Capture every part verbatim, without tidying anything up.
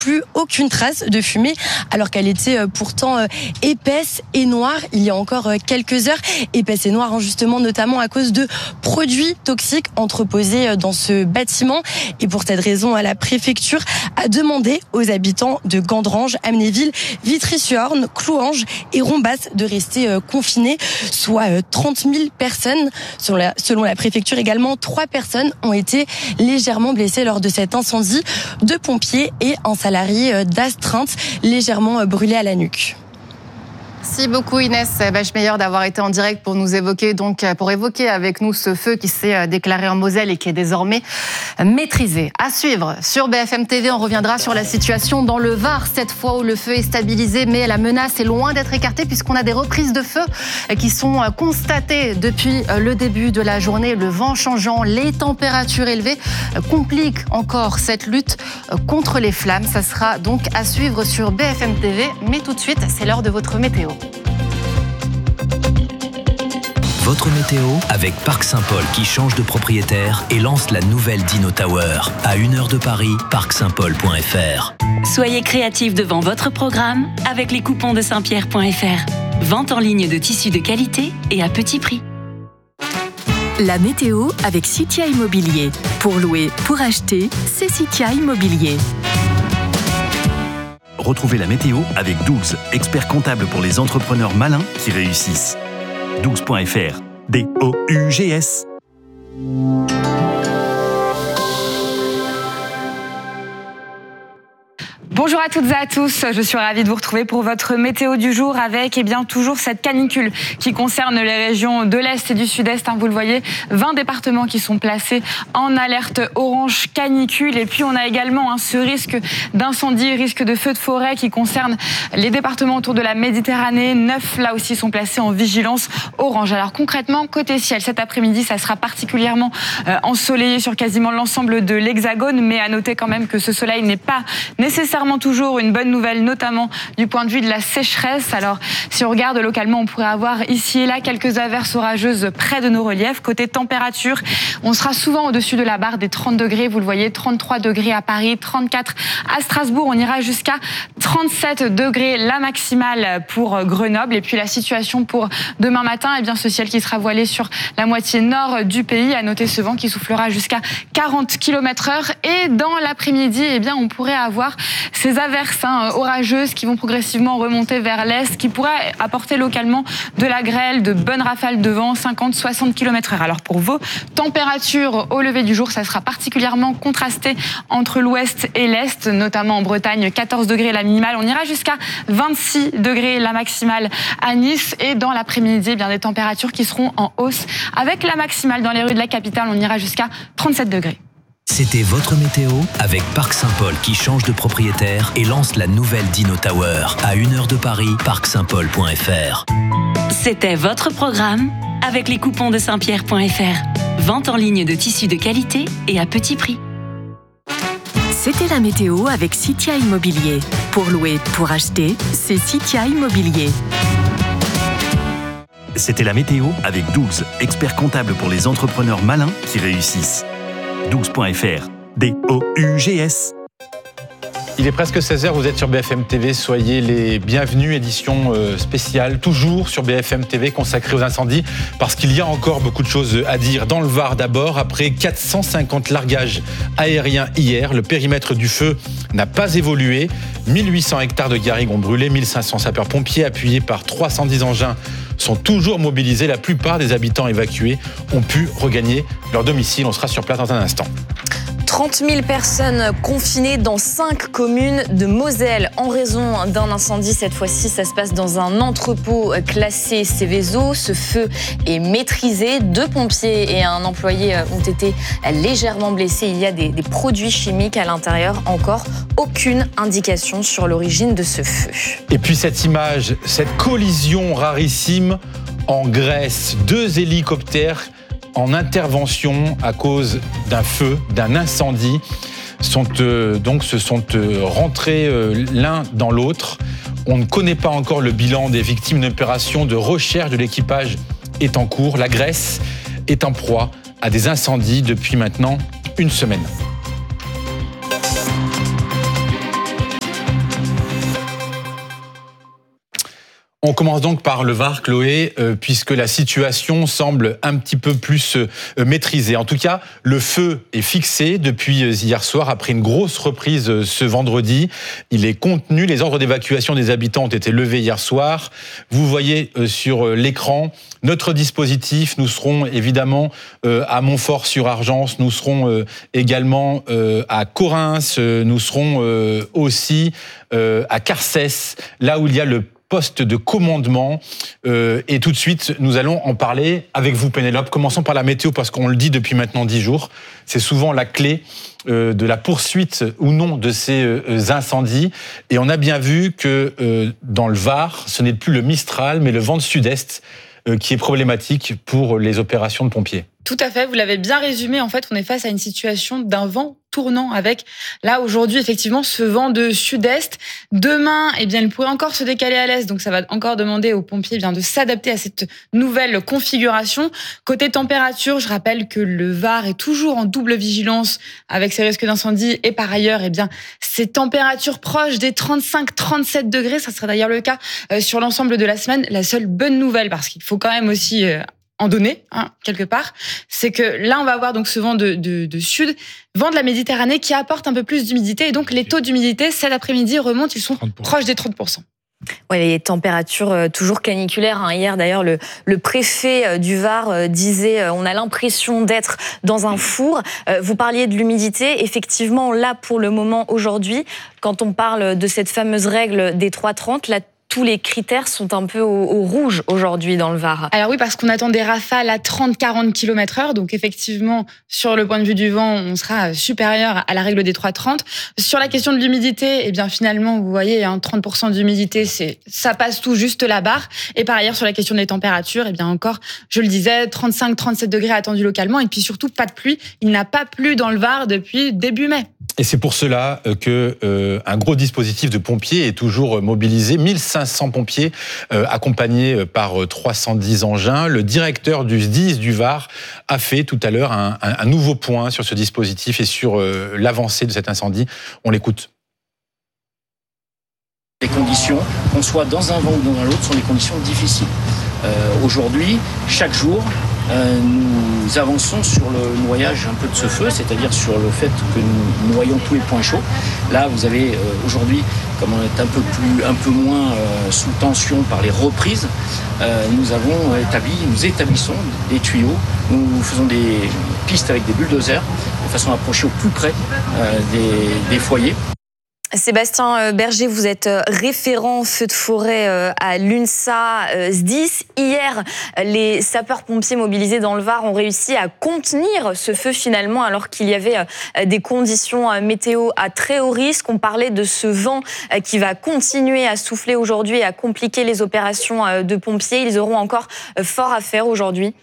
plus aucune trace de fumée, alors qu'elle était pourtant épaisse et noire il y a encore quelques heures. Épaisse et noire, justement, notamment à cause de produits toxiques entreposés dans ce bâtiment. Et pour cette raison, la préfecture a demandé aux habitants de Gandrange, Amnéville, Vitry-sur-Orne, Clouanges et Rombas de rester confinés, soit trente mille personnes. Selon la, selon la préfecture également, trois personnes ont été légèrement blessées lors de cet incendie, deux pompiers et un salarié d'astreinte légèrement brûlé à la nuque. Merci beaucoup Inès Bachmeyer d'avoir été en direct pour nous évoquer, donc pour évoquer avec nous ce feu qui s'est déclaré en Moselle et qui est désormais maîtrisé. À suivre sur B F M T V, on reviendra sur la situation dans le Var, cette fois où le feu est stabilisé, mais la menace est loin d'être écartée puisqu'on a des reprises de feu qui sont constatées depuis le début de la journée. Le vent changeant, les températures élevées compliquent encore cette lutte contre les flammes. Ça sera donc à suivre sur B F M T V, mais tout de suite, c'est l'heure de votre météo. Votre météo avec Parc Saint-Paul qui change de propriétaire et lance la nouvelle Dino Tower. À une heure de Paris, parc saint paul point f r. Soyez créatifs devant votre programme avec les coupons de saint pierre point f r. Vente en ligne de tissus de qualité et à petit prix. La météo avec Citia Immobilier. Pour louer, pour acheter, c'est Citia Immobilier. Retrouvez la météo avec Dougs, expert comptable pour les entrepreneurs malins qui réussissent. dougs point f r. D O U G S. Bonjour à toutes et à tous, je suis ravie de vous retrouver pour votre météo du jour avec eh bien, toujours cette canicule qui concerne les régions de l'Est et du Sud-Est. Hein, vous le voyez, vingt départements qui sont placés en alerte orange canicule. Et puis on a également hein, ce risque d'incendie, risque de feu de forêt qui concerne les départements autour de la Méditerranée. Neuf là aussi sont placés en vigilance orange. Alors concrètement, côté ciel, cet après-midi, ça sera particulièrement euh, ensoleillé sur quasiment l'ensemble de l'Hexagone. Mais à noter quand même que ce soleil n'est pas nécessairement toujours une bonne nouvelle, notamment du point de vue de la sécheresse. Alors, si on regarde localement, on pourrait avoir ici et là quelques averses orageuses près de nos reliefs. Côté température, on sera souvent au-dessus de la barre des trente degrés. Vous le voyez, trente-trois degrés à Paris, trente-quatre à Strasbourg. On ira jusqu'à trente-sept degrés la maximale pour Grenoble. Et puis la situation pour demain matin, eh bien, ce ciel qui sera voilé sur la moitié nord du pays. À noter ce vent qui soufflera jusqu'à quarante kilomètres heure. Et dans l'après-midi, eh bien, on pourrait avoir ces averses hein, orageuses qui vont progressivement remonter vers l'est, qui pourraient apporter localement de la grêle, de bonnes rafales de vent, cinquante à soixante kilomètres heure. Alors pour vos températures au lever du jour, ça sera particulièrement contrasté entre l'ouest et l'est, notamment en Bretagne, quatorze degrés la minimale. On ira jusqu'à vingt-six degrés la maximale à Nice. Et dans l'après-midi, eh bien des températures qui seront en hausse. Avec la maximale dans les rues de la capitale, on ira jusqu'à trente-sept degrés. C'était votre météo avec Parc Saint-Paul qui change de propriétaire et lance la nouvelle Dino Tower. À une heure de Paris, parc saint paul point f r. C'était votre programme avec les coupons de saint pierre point f r. Vente en ligne de tissus de qualité et à petit prix. C'était la météo avec Citia Immobilier. Pour louer, pour acheter, c'est Citia Immobilier. C'était la météo avec Dougs, expert comptable pour les entrepreneurs malins qui réussissent. dougs point f r. D O U G S. Il est presque seize heures, vous êtes sur B F M T V, soyez les bienvenus, édition spéciale, toujours sur B F M T V, consacrée aux incendies, parce qu'il y a encore beaucoup de choses à dire. Dans le Var d'abord, après quatre cent cinquante largages aériens hier, le périmètre du feu n'a pas évolué. mille huit cents hectares de garrigues ont brûlé, mille cinq cents sapeurs-pompiers appuyés par trois cent dix engins sont toujours mobilisés. La plupart des habitants évacués ont pu regagner leur domicile. On sera sur place dans un instant. trente mille personnes confinées dans cinq communes de Moselle en raison d'un incendie. Cette fois-ci, ça se passe dans un entrepôt classé Céveso. Ce feu est maîtrisé. Deux pompiers et un employé ont été légèrement blessés. Il y a des, des produits chimiques à l'intérieur. Encore aucune indication sur l'origine de ce feu. Et puis cette image, cette collision rarissime en Grèce. Deux hélicoptères en intervention à cause d'un feu, d'un incendie, sont, euh, donc se sont euh, rentrés euh, l'un dans l'autre. On ne connaît pas encore le bilan des victimes. Une opération de recherche de l'équipage est en cours. La Grèce est en proie à des incendies depuis maintenant une semaine. On commence donc par le Var, Chloé, euh, puisque la situation semble un petit peu plus euh, maîtrisée. En tout cas, le feu est fixé depuis hier soir, après une grosse reprise euh, ce vendredi. Il est contenu, les ordres d'évacuation des habitants ont été levés hier soir. Vous voyez euh, sur euh, l'écran notre dispositif. Nous serons évidemment euh, à Montfort-sur-Argence, nous serons euh, également euh, à Correns, euh, nous serons euh, aussi euh, à Carcès, là où il y a le poste de commandement. Euh, et tout de suite, nous allons en parler avec vous, Pénélope. Commençons par la météo, parce qu'on le dit depuis maintenant dix jours. C'est souvent la clé euh, de la poursuite ou non de ces euh, incendies. Et on a bien vu que euh, dans le Var, ce n'est plus le Mistral, mais le vent de sud-est euh, qui est problématique pour les opérations de pompiers. Tout à fait, vous l'avez bien résumé. En fait, on est face à une situation d'un vent tournant avec, là, aujourd'hui, effectivement, ce vent de sud-est. Demain, eh bien, il pourrait encore se décaler à l'est, donc ça va encore demander aux pompiers eh bien, de s'adapter à cette nouvelle configuration. Côté température, je rappelle que le Var est toujours en double vigilance avec ses risques d'incendie et par ailleurs, eh bien, ces températures proches des trente-cinq à trente-sept degrés, ça sera d'ailleurs le cas euh, sur l'ensemble de la semaine. La seule bonne nouvelle, parce qu'il faut quand même aussi... Euh, en données, hein, quelque part, c'est que là, on va avoir donc ce vent de, de, de sud, vent de la Méditerranée qui apporte un peu plus d'humidité. Et donc, les taux d'humidité, cet après-midi, remontent, ils sont trente pour cent. Proches des trente pour cent. Ouais, les températures euh, toujours caniculaires. Hein. Hier, d'ailleurs, le, le préfet euh, du Var euh, disait euh, on a l'impression d'être dans un four. Euh, vous parliez de l'humidité. Effectivement, là, pour le moment, aujourd'hui, quand on parle de cette fameuse règle des trois trente, la tous les critères sont un peu au, au rouge aujourd'hui dans le Var. Alors oui, parce qu'on attend des rafales à trente à quarante kilomètres heure. Donc effectivement, sur le point de vue du vent, on sera supérieur à la règle des trois trente. Sur la question de l'humidité, eh bien finalement, vous voyez, hein, trente pour cent d'humidité, c'est, ça passe tout juste la barre. Et par ailleurs, sur la question des températures, eh bien encore, je le disais, trente-cinq à trente-sept degrés attendus localement. Et puis surtout, pas de pluie. Il n'a pas plu dans le Var depuis début mai. Et c'est pour cela que euh, un gros dispositif de pompiers est toujours mobilisé. mille cinq cents pompiers euh, accompagnés par trois cent dix engins. Le directeur du S D I S du Var a fait tout à l'heure un, un, un nouveau point sur ce dispositif et sur euh, l'avancée de cet incendie. On l'écoute. Les conditions, qu'on soit dans un vent ou dans l'autre, sont des conditions difficiles. Euh, aujourd'hui, chaque jour, euh, nous avançons sur le noyage un peu de ce feu, c'est-à-dire sur le fait que nous noyons tous les points chauds. Là, vous avez euh, aujourd'hui, comme on est un peu plus, un peu moins euh, sous tension par les reprises, euh, nous avons établi, nous établissons des tuyaux, nous faisons des pistes avec des bulldozers de façon à approcher au plus près euh, des, des foyers. Sébastien Berger, vous êtes référent feu de forêt à l'UNSA S D I S. Hier, les sapeurs-pompiers mobilisés dans le Var ont réussi à contenir ce feu finalement, alors qu'il y avait des conditions météo à très haut risque. On parlait de ce vent qui va continuer à souffler aujourd'hui et à compliquer les opérations de pompiers. Ils auront encore fort à faire aujourd'hui.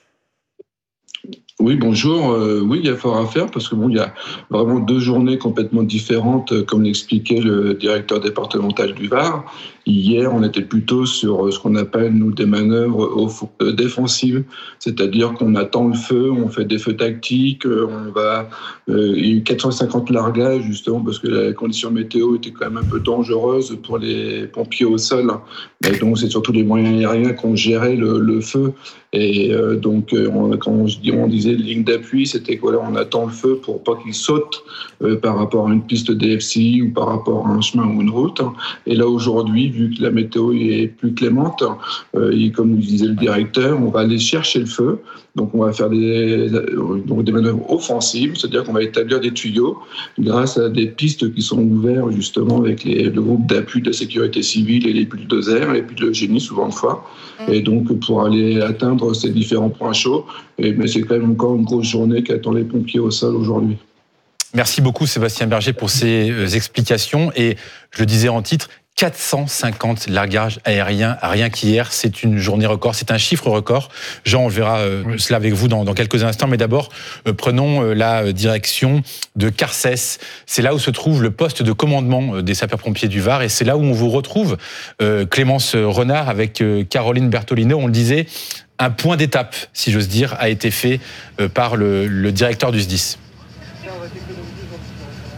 Oui, bonjour. Euh, oui, il y a fort à faire parce que bon, il y a vraiment deux journées complètement différentes, comme l'expliquait le directeur départemental du Var. Hier, on était plutôt sur ce qu'on appelle, nous, des manœuvres défensives, c'est-à-dire qu'on attend le feu, on fait des feux tactiques, on va... Euh, il y a eu quatre cent cinquante largages, justement, parce que la condition météo était quand même un peu dangereuse pour les pompiers au sol. Et donc, c'est surtout les moyens aériens qui ont géré le, le feu. Et euh, donc, on, quand on, on disait ligne d'appui, c'était quoi là, on attend le feu pour pas qu'il saute euh, par rapport à une piste D F C I ou par rapport à un chemin ou une route. Et là, aujourd'hui, vu que la météo est plus clémente, euh, et comme nous disait le directeur, on va aller chercher le feu. Donc, on va faire des, donc des manœuvres offensives, c'est-à-dire qu'on va établir des tuyaux grâce à des pistes qui sont ouvertes justement avec les, le groupe d'appui de la sécurité civile et les bulldozers et puis le génie souvent de fois. Et donc, pour aller atteindre ces différents points chauds, et, mais c'est quand même encore une grosse journée qui attend les pompiers au sol aujourd'hui. Merci beaucoup Sébastien Berger pour ces explications. Et je le disais en titre, quatre cent cinquante largages aériens, rien qu'hier, c'est une journée record, c'est un chiffre record. Jean, on verra euh, oui. cela avec vous dans, dans quelques instants, mais d'abord, euh, prenons euh, la direction de Carcès. C'est là où se trouve le poste de commandement des sapeurs-pompiers du Var, et c'est là où on vous retrouve, euh, Clémence Renard avec euh, Caroline Bertolino. On le disait, un point d'étape, si j'ose dire, a été fait euh, par le, le directeur du S D I S.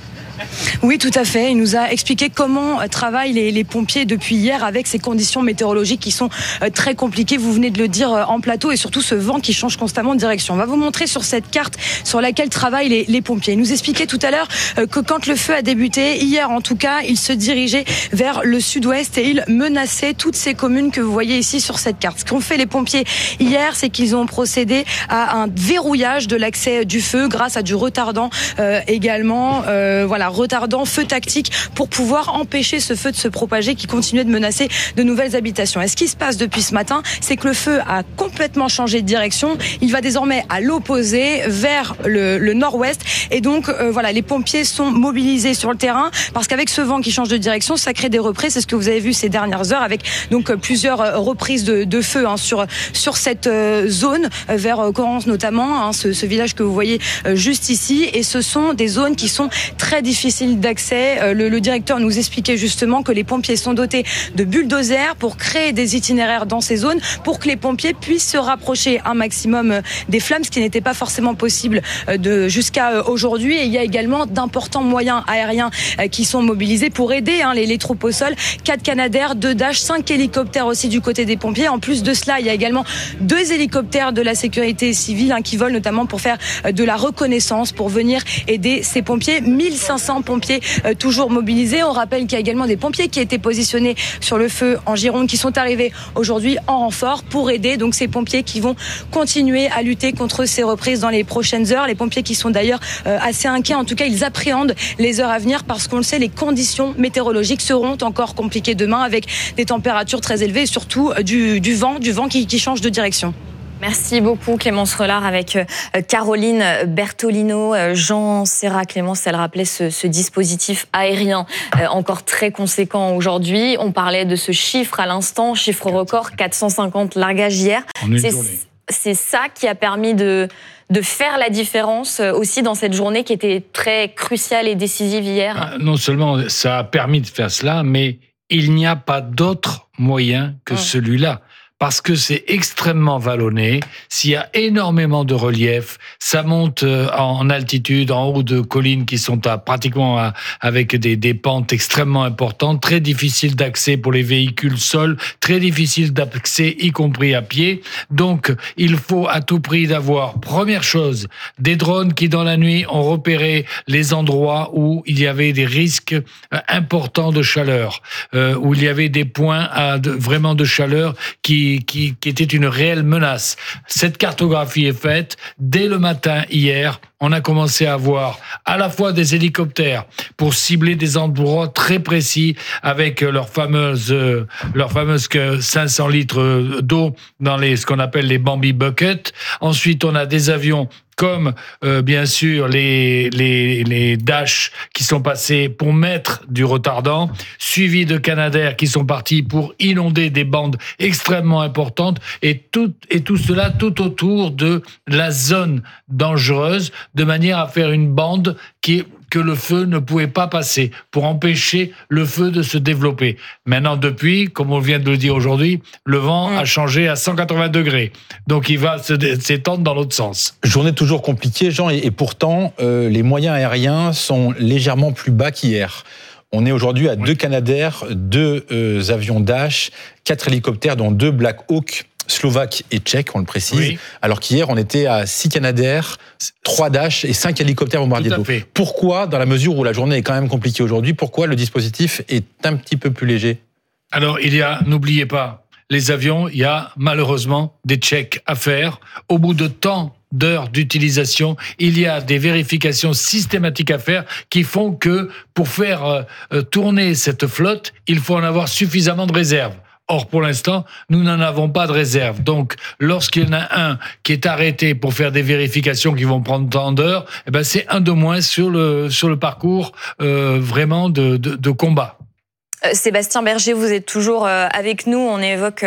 Oui, tout à fait. Il nous a expliqué comment travaillent les, les pompiers depuis hier avec ces conditions météorologiques qui sont très compliquées. Vous venez de le dire en plateau et surtout ce vent qui change constamment de direction. On va vous montrer sur cette carte sur laquelle travaillent les, les pompiers. Il nous expliquait tout à l'heure que quand le feu a débuté, hier en tout cas, il se dirigeait vers le sud-ouest et il menaçait toutes ces communes que vous voyez ici sur cette carte. Ce qu'ont fait les pompiers hier, c'est qu'ils ont procédé à un verrouillage de l'accès du feu grâce à du retardant euh, également, euh, voilà, retardant, feu tactique pour pouvoir empêcher ce feu de se propager qui continuait de menacer de nouvelles habitations. Et ce qui se passe depuis ce matin, c'est que le feu a complètement changé de direction. Il va désormais à l'opposé, vers le, le nord-ouest. Et donc, euh, voilà, les pompiers sont mobilisés sur le terrain parce qu'avec ce vent qui change de direction, ça crée des reprises. C'est ce que vous avez vu ces dernières heures avec donc plusieurs reprises de, de feu hein, sur sur cette euh, zone euh, vers euh, Corrence notamment, hein, ce, ce village que vous voyez euh, juste ici. Et ce sont des zones qui sont très difficiles d'accès. Euh, le, le directeur nous expliquait justement que les pompiers sont dotés de bulldozers pour créer des itinéraires dans ces zones pour que les pompiers puissent se rapprocher un maximum euh, des flammes, ce qui n'était pas forcément possible euh, de jusqu'à euh, aujourd'hui. Et il y a également d'importants moyens aériens euh, qui sont mobilisés pour aider hein, les, les troupes au sol. Quatre Canadair, deux Dash, cinq hélicoptères aussi du côté des pompiers. En plus de cela, il y a également deux hélicoptères de la sécurité civile hein, qui volent notamment pour faire euh, de la reconnaissance, pour venir aider ces pompiers. mille cinq cents pompiers euh, toujours mobilisés. On rappelle qu'il y a également des pompiers qui étaient positionnés sur le feu en Gironde qui sont arrivés aujourd'hui en renfort pour aider donc ces pompiers qui vont continuer à lutter contre ces reprises dans les prochaines heures. Les pompiers qui sont d'ailleurs euh, assez inquiets. En tout cas, ils appréhendent les heures à venir parce qu'on le sait, les conditions météorologiques seront encore compliquées demain avec des températures très élevées et surtout euh, du, du vent, du vent qui, qui change de direction. Merci beaucoup Clémence Relard avec Caroline Bertolino. Jean Serra, Clémence, elle rappelait ce, ce dispositif aérien encore très conséquent aujourd'hui. On parlait de ce chiffre à l'instant, chiffre record, quatre cent cinquante largages hier. C'est, c'est ça qui a permis de, de faire la différence aussi dans cette journée qui était très cruciale et décisive hier. Non seulement ça a permis de faire cela, mais il n'y a pas d'autre moyen que mmh. celui-là. Parce que c'est extrêmement vallonné, s'il y a énormément de relief, ça monte en altitude, en haut de collines qui sont à, pratiquement à, avec des, des pentes extrêmement importantes, très difficile d'accès pour les véhicules sols, très difficile d'accès y compris à pied. Donc il faut à tout prix d'avoir, première chose, des drones qui dans la nuit ont repéré les endroits où il y avait des risques importants de chaleur, euh, où il y avait des points à de, vraiment de chaleur qui Qui, qui était une réelle menace. Cette cartographie est faite. Dès le matin hier, on a commencé à voir à la fois des hélicoptères pour cibler des endroits très précis avec leurs fameuses, euh, leurs fameuses cinq cents litres d'eau dans les, ce qu'on appelle les Bambi Buckets. Ensuite, on a des avions comme euh, bien sûr les, les, les Dash qui sont passés pour mettre du retardant, suivis de Canadair qui sont partis pour inonder des bandes extrêmement importantes, et tout, et tout cela tout autour de la zone dangereuse, de manière à faire une bande qui que le feu ne pouvait pas passer, pour empêcher le feu de se développer. Maintenant, depuis, comme on vient de le dire aujourd'hui, le vent mmh. a changé à cent quatre-vingts degrés. Donc, il va se, s'étendre dans l'autre sens. Journée toujours compliquée, Jean, et, et pourtant, euh, les moyens aériens sont légèrement plus bas qu'hier. On est aujourd'hui à oui. deux Canadair, deux euh, avions Dash, quatre hélicoptères, dont deux Black Hawk, slovaque et tchèque, on le précise, oui. alors qu'hier, on était à six Canadair, trois Dash et cinq hélicoptères bombardiers d'eau. Pourquoi, dans la mesure où la journée est quand même compliquée aujourd'hui, pourquoi le dispositif est un petit peu plus léger ? Alors, il y a, n'oubliez pas, les avions, il y a malheureusement des checks à faire. Au bout de tant d'heures d'utilisation, il y a des vérifications systématiques à faire qui font que, pour faire euh, tourner cette flotte, il faut en avoir suffisamment de réserves. Or, pour l'instant, nous n'en avons pas de réserve. Donc, lorsqu'il y en a un qui est arrêté pour faire des vérifications qui vont prendre tant d'heures, eh ben, c'est un de moins sur le, sur le parcours euh, vraiment de, de, de combat. Sébastien Berger, vous êtes toujours avec nous. On évoque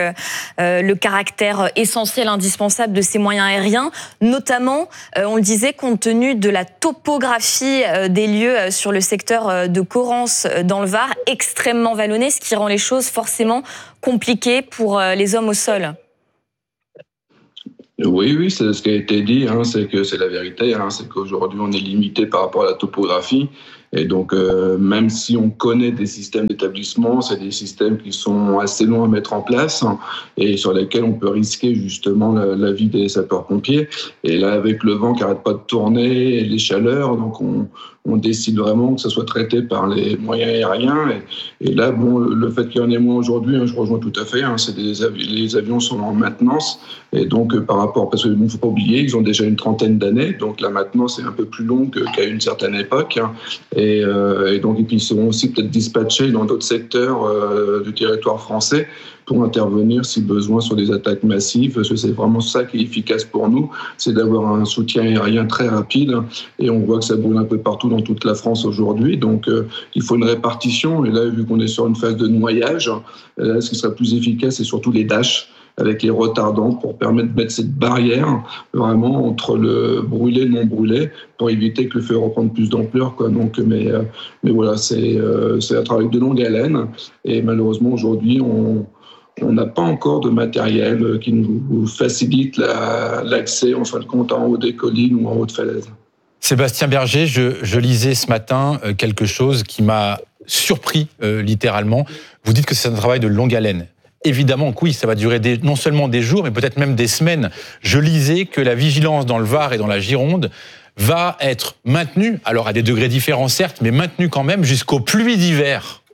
le caractère essentiel, indispensable de ces moyens aériens, notamment, on le disait, compte tenu de la topographie des lieux sur le secteur de Corrence dans le Var, extrêmement vallonné, ce qui rend les choses forcément compliquées pour les hommes au sol. Oui, oui, c'est ce qui a été dit, hein, c'est que c'est la vérité, hein, c'est qu'aujourd'hui on est limité par rapport à la topographie. Et donc, euh, même si on connaît des systèmes d'établissement, c'est des systèmes qui sont assez longs à mettre en place hein, et sur lesquels on peut risquer justement la, la vie des sapeurs-pompiers. Et là, avec le vent qui n'arrête pas de tourner et les chaleurs, donc on, on décide vraiment que ça soit traité par les moyens aériens. Et, et là, bon, le fait qu'il y en ait moins aujourd'hui, hein, je rejoins tout à fait. Hein, c'est des avi- les avions sont en maintenance. Et donc, euh, par rapport, parce qu'il ne faut pas oublier, ils ont déjà une trentaine d'années. Donc, la maintenance est un peu plus longue qu'à une certaine époque. Hein, et, euh, et donc, et puis, ils seront aussi peut-être dispatchés dans d'autres secteurs euh, du territoire français pour intervenir si besoin sur des attaques massives, parce que c'est vraiment ça qui est efficace pour nous, c'est d'avoir un soutien aérien très rapide, et on voit que ça brûle un peu partout dans toute la France aujourd'hui, donc euh, il faut une répartition, et là, vu qu'on est sur une phase de noyage, là, ce qui sera plus efficace, c'est surtout les Dash, avec les retardants, pour permettre de mettre cette barrière vraiment entre le brûlé et le non brûlé, pour éviter que le feu reprenne plus d'ampleur, quoi. Donc, mais, euh, mais voilà, c'est, euh, c'est un travail de longue haleine, et malheureusement, aujourd'hui, on On n'a pas encore de matériel qui nous facilite la, l'accès, en fin de compte, en haut des collines ou en haut de falaises. Sébastien Berger, je, je lisais ce matin quelque chose qui m'a surpris euh, littéralement. Vous dites que c'est un travail de longue haleine. Évidemment que oui, ça va durer des, non seulement des jours, mais peut-être même des semaines. Je lisais que la vigilance dans le Var et dans la Gironde va être maintenue, alors à des degrés différents certes, mais maintenue quand même jusqu'aux pluies d'hiver.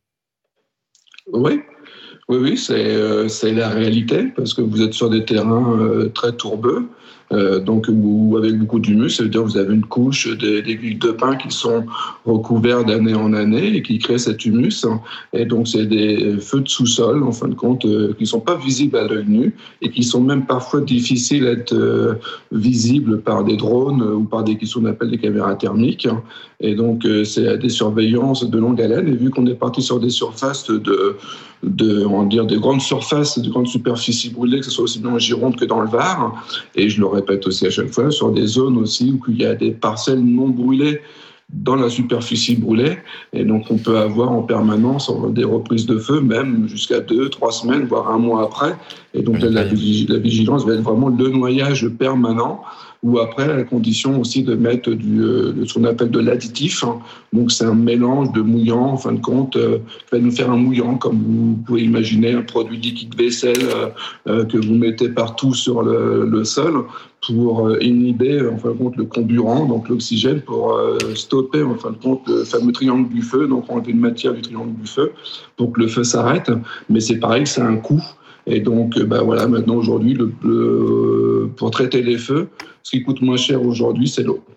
Oui. Oui, oui, c'est, euh, c'est la réalité, parce que vous êtes sur des terrains euh, très tourbeux, euh, donc ou avec beaucoup d'humus, ça veut dire que vous avez une couche des, des aiguilles de pin qui sont recouvertes d'année en année et qui créent cet humus. Et donc, c'est des feux de sous-sol, en fin de compte, euh, qui ne sont pas visibles à l'œil nu et qui sont même parfois difficiles à être euh, visibles par des drones ou par des, ce qu'on appelle des caméras thermiques. Et donc, euh, c'est des surveillances de longue haleine. Et vu qu'on est parti sur des surfaces de de, on va dire, des grandes surfaces, de grandes superficies brûlées, que ce soit aussi bien en Gironde que dans le Var. Et je le répète aussi à chaque fois, sur des zones aussi où il y a des parcelles non brûlées dans la superficie brûlée. Et donc, on peut avoir en permanence des reprises de feu, même jusqu'à deux, trois semaines, voire un mois après. Et donc, la, la vigilance va être vraiment le noyage permanent, ou après, à la condition aussi de mettre du, euh, ce qu'on appelle de l'additif. Hein. Donc, c'est un mélange de mouillant, en fin de compte, euh, qui va nous faire un mouillant, comme vous pouvez imaginer, un produit liquide vaisselle euh, euh, que vous mettez partout sur le, le sol pour euh, inhiber, en fin de compte, le comburant, donc l'oxygène, pour euh, stopper, en fin de compte, le fameux triangle du feu, donc enlever une matière du triangle du feu pour que le feu s'arrête. Mais c'est pareil, c'est un coût. Et donc, bah voilà, maintenant, aujourd'hui, le, le, pour traiter les feux, ce qui coûte moins cher aujourd'hui, c'est l'eau.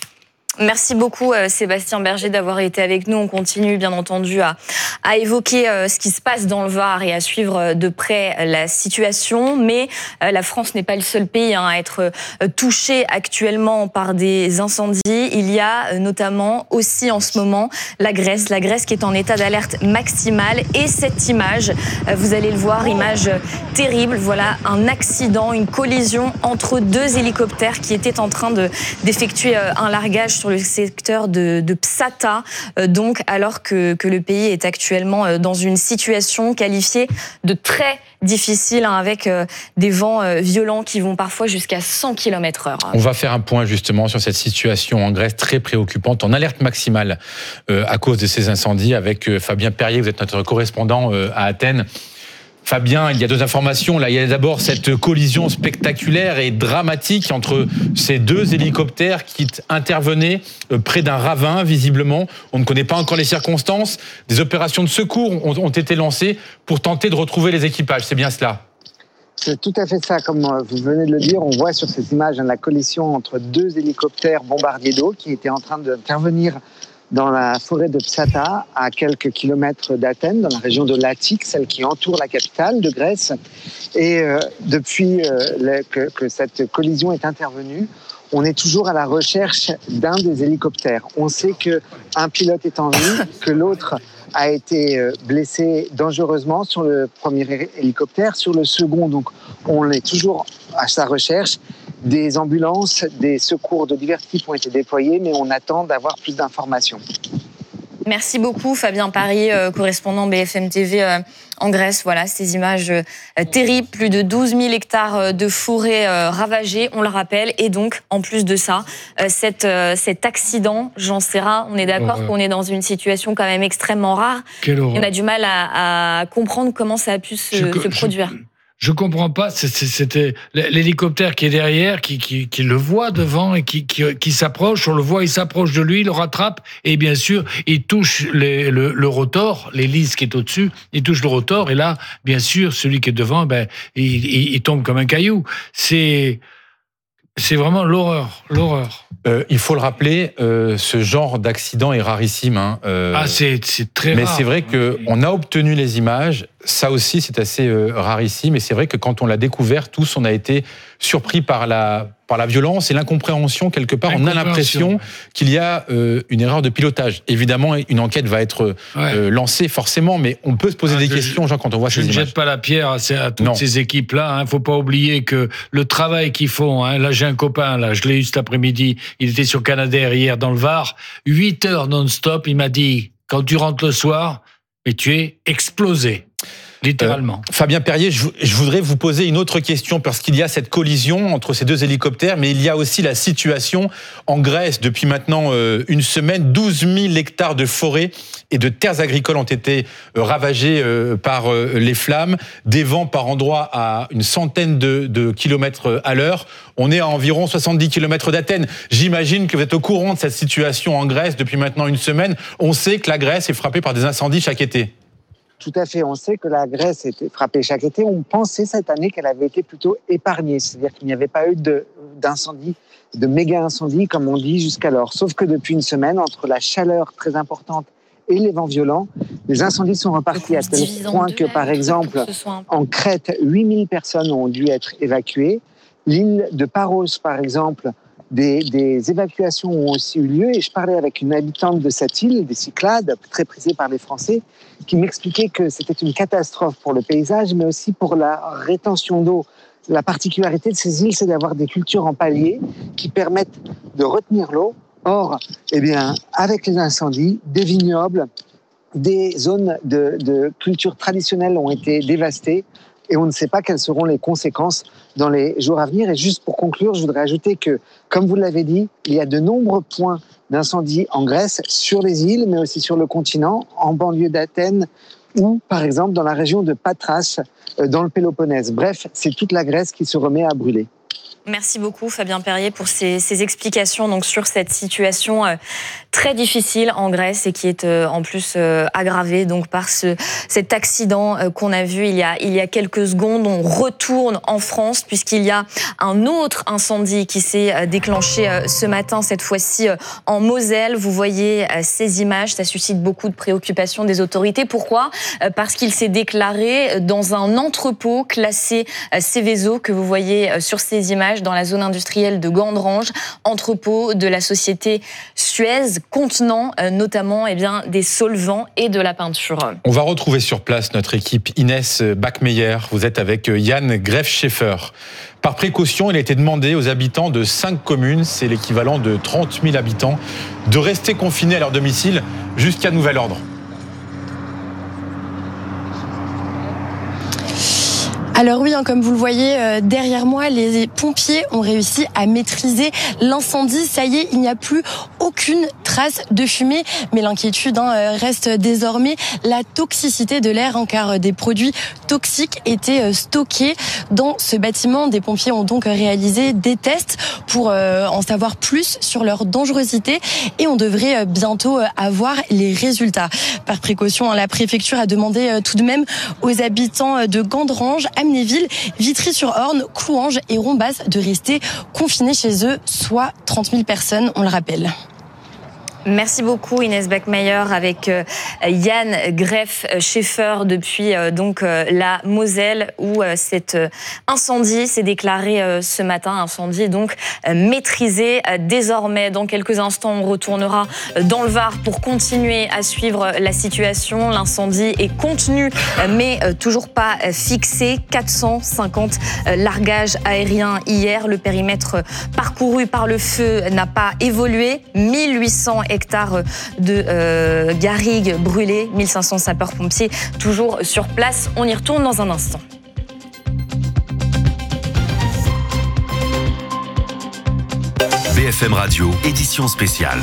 Merci beaucoup Sébastien Berger d'avoir été avec nous. On continue bien entendu à, à évoquer ce qui se passe dans le Var et à suivre de près la situation. Mais la France n'est pas le seul pays à être touché actuellement par des incendies. Il y a notamment aussi en ce moment la Grèce. La Grèce qui est en état d'alerte maximale. Et cette image, vous allez le voir, image terrible. Voilà un accident, une collision entre deux hélicoptères qui étaient en train de, d'effectuer un largage sur le secteur de, de Psata, euh, donc alors que, que le pays est actuellement dans une situation qualifiée de très difficile, hein, avec euh, des vents euh, violents qui vont parfois jusqu'à cent kilomètres heure. On va faire un point justement sur cette situation en Grèce très préoccupante, en alerte maximale euh, à cause de ces incendies, avec euh, Fabien Perrier, vous êtes notre correspondant euh, à Athènes. Fabien, il y a deux informations. Là, il y a d'abord cette collision spectaculaire et dramatique entre ces deux hélicoptères qui intervenaient près d'un ravin, visiblement. On ne connaît pas encore les circonstances. Des opérations de secours ont, ont été lancées pour tenter de retrouver les équipages. C'est bien cela? C'est tout à fait ça, comme vous venez de le dire. On voit sur cette image la collision entre deux hélicoptères bombardiers d'eau qui étaient en train d'intervenir dans la forêt de Psata, à quelques kilomètres d'Athènes, dans la région de l'Attique, celle qui entoure la capitale de Grèce. Et euh, depuis euh, le, que, que cette collision est intervenue, on est toujours à la recherche d'un des hélicoptères. On sait qu'un pilote est en vie, que l'autre a été blessé dangereusement sur le premier hélicoptère. Sur le second, donc, on est toujours à sa recherche. Des ambulances, des secours de divers types ont été déployés, mais on attend d'avoir plus d'informations. Merci beaucoup Fabien Paris, euh, correspondant B F M T V euh, en Grèce. Voilà, ces images euh, terribles, plus de douze mille hectares de forêt euh, ravagés, on le rappelle. Et donc, en plus de ça, euh, cette, euh, cet accident, Jean Serra, on est d'accord oh, qu'on est dans une situation quand même extrêmement rare. On a du mal à, à comprendre comment ça a pu se, je, se produire. Je... Je comprends pas. C'était l'hélicoptère qui est derrière, qui, qui, qui le voit devant et qui, qui, qui s'approche. On le voit, il s'approche de lui, il le rattrape et bien sûr, il touche les, le, le rotor, l'hélice qui est au-dessus. Il touche le rotor et là, bien sûr, celui qui est devant, ben, il, il, il tombe comme un caillou. C'est C'est vraiment l'horreur, l'horreur. Euh, il faut le rappeler, euh, ce genre d'accident est rarissime. Hein, euh, ah, c'est très mais rare. Mais c'est vrai qu'on a obtenu les images. Ça aussi, c'est assez euh, rarissime. Et c'est vrai que quand on l'a découvert, tous, on a été surpris par la, par la violence et l'incompréhension. Quelque part, on a l'impression qu'il y a euh, une erreur de pilotage. Évidemment, une enquête va être ouais. euh, lancée, forcément. Mais on peut se poser ah, des je, questions, Jean, quand on voit ces images. Je ne jette pas la pierre à, à toutes non. ces équipes-là. Il hein. ne faut pas oublier que le travail qu'ils font... Hein, là, j'ai un copain, là, je l'ai eu cet après-midi. Il était sur Canadair hier dans le Var. huit heures non-stop. Il m'a dit, quand tu rentres le soir, mais tu es explosé. Littéralement. Euh, Fabien Perrier, je, je voudrais vous poser une autre question parce qu'il y a cette collision entre ces deux hélicoptères, mais il y a aussi la situation en Grèce depuis maintenant euh, une semaine. douze mille hectares de forêts et de terres agricoles ont été euh, ravagés euh, par euh, les flammes, des vents par endroits à une centaine de, de kilomètres à l'heure. On est à environ soixante-dix kilomètres d'Athènes. J'imagine que vous êtes au courant de cette situation en Grèce depuis maintenant une semaine. On sait que la Grèce est frappée par des incendies chaque été. Tout à fait. On sait que la Grèce était frappée chaque été. On pensait cette année qu'elle avait été plutôt épargnée. C'est-à-dire qu'il n'y avait pas eu de, d'incendie, de méga incendie, comme on dit jusqu'alors. Sauf que depuis une semaine, entre la chaleur très importante et les vents violents, les incendies sont repartis à tel point que, par exemple, en Crète, huit mille personnes ont dû être évacuées. L'île de Paros, par exemple, Des, des évacuations ont aussi eu lieu et je parlais avec une habitante de cette île, des Cyclades, très prisée par les Français, qui m'expliquait que c'était une catastrophe pour le paysage, mais aussi pour la rétention d'eau. La particularité de ces îles, c'est d'avoir des cultures en palier qui permettent de retenir l'eau. Or, eh bien, avec les incendies, des vignobles, des zones de, de culture traditionnelles ont été dévastées. Et on ne sait pas quelles seront les conséquences dans les jours à venir. Et juste pour conclure, je voudrais ajouter que, comme vous l'avez dit, il y a de nombreux points d'incendie en Grèce, sur les îles, mais aussi sur le continent, en banlieue d'Athènes ou, par exemple, dans la région de Patras, dans le Péloponnèse. Bref, c'est toute la Grèce qui se remet à brûler. Merci beaucoup Fabien Perrier pour ces, ces explications donc, sur cette situation euh, très difficile en Grèce et qui est euh, en plus euh, aggravée donc, par ce, cet accident euh, qu'on a vu il y a, il y a quelques secondes. On retourne en France puisqu'il y a un autre incendie qui s'est euh, déclenché euh, ce matin, cette fois-ci euh, en Moselle. Vous voyez euh, ces images, ça suscite beaucoup de préoccupations des autorités. Pourquoi ? euh, Parce qu'il s'est déclaré dans un entrepôt classé euh, Seveso que vous voyez euh, sur ces images, dans la zone industrielle de Gandrange, entrepôt de la société Suez, contenant euh, notamment eh bien, des solvants et de la peinture. On va retrouver sur place notre équipe Inès Bachmeyer. Vous êtes avec Yann Greff-Scheffer. Par précaution, il a été demandé aux habitants de cinq communes, c'est l'équivalent de trente mille habitants, de rester confinés à leur domicile jusqu'à nouvel ordre. Alors oui, hein, comme vous le voyez euh, derrière moi, les pompiers ont réussi à maîtriser l'incendie. Ça y est, il n'y a plus aucune trace de fumée. Mais l'inquiétude hein, reste désormais la toxicité de l'air, hein, car des produits toxiques étaient stockés dans ce bâtiment. Des pompiers ont donc réalisé des tests pour euh, en savoir plus sur leur dangerosité et on devrait bientôt avoir les résultats. Par précaution, hein, la préfecture a demandé euh, tout de même aux habitants de Gandrange, Amnéville, Vitry-sur-Orne, Clouanges et Rombas de rester confinés chez eux, soit trente mille personnes, on le rappelle. Merci beaucoup Inès Bachmeyer avec euh, Yann Greff-Scheffer depuis euh, donc euh, la Moselle où euh, cet euh, incendie s'est déclaré euh, ce matin, incendie donc euh, maîtrisé euh, désormais. Dans quelques instants, on retournera dans le Var pour continuer à suivre la situation. L'incendie est contenu euh, mais euh, toujours pas euh, fixé. quatre cent cinquante euh, largages aériens hier. Le périmètre parcouru par le feu n'a pas évolué. mille huit cents hectares de euh, garrigues brûlées, mille cinq cents sapeurs-pompiers toujours sur place. On y retourne dans un instant. B F M Radio, édition spéciale.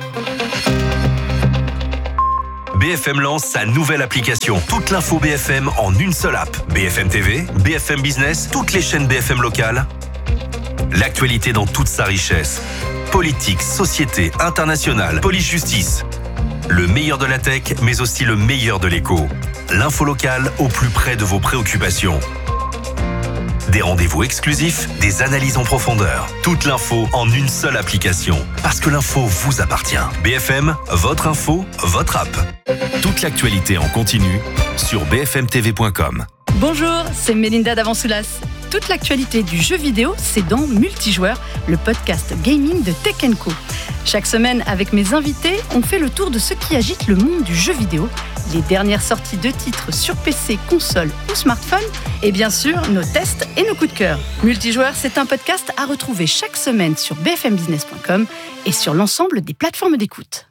B F M lance sa nouvelle application. Toute l'info B F M en une seule app. B F M T V, B F M Business, toutes les chaînes B F M locales. L'actualité dans toute sa richesse. Politique, société, internationale, police-justice. Le meilleur de la tech, mais aussi le meilleur de l'écho. L'info locale au plus près de vos préoccupations. Des rendez-vous exclusifs, des analyses en profondeur. Toute l'info en une seule application. Parce que l'info vous appartient. B F M, votre info, votre app. Toute l'actualité en continu sur b f m t v point com. Bonjour, c'est Mélinda d'Avansoulas. Toute l'actualité du jeu vidéo, c'est dans Multijoueur, le podcast gaming de Tech and Co. Chaque semaine, avec mes invités, on fait le tour de ce qui agite le monde du jeu vidéo, les dernières sorties de titres sur P C, console ou smartphone, et bien sûr, nos tests et nos coups de cœur. Multijoueur, c'est un podcast à retrouver chaque semaine sur b f m business point com et sur l'ensemble des plateformes d'écoute.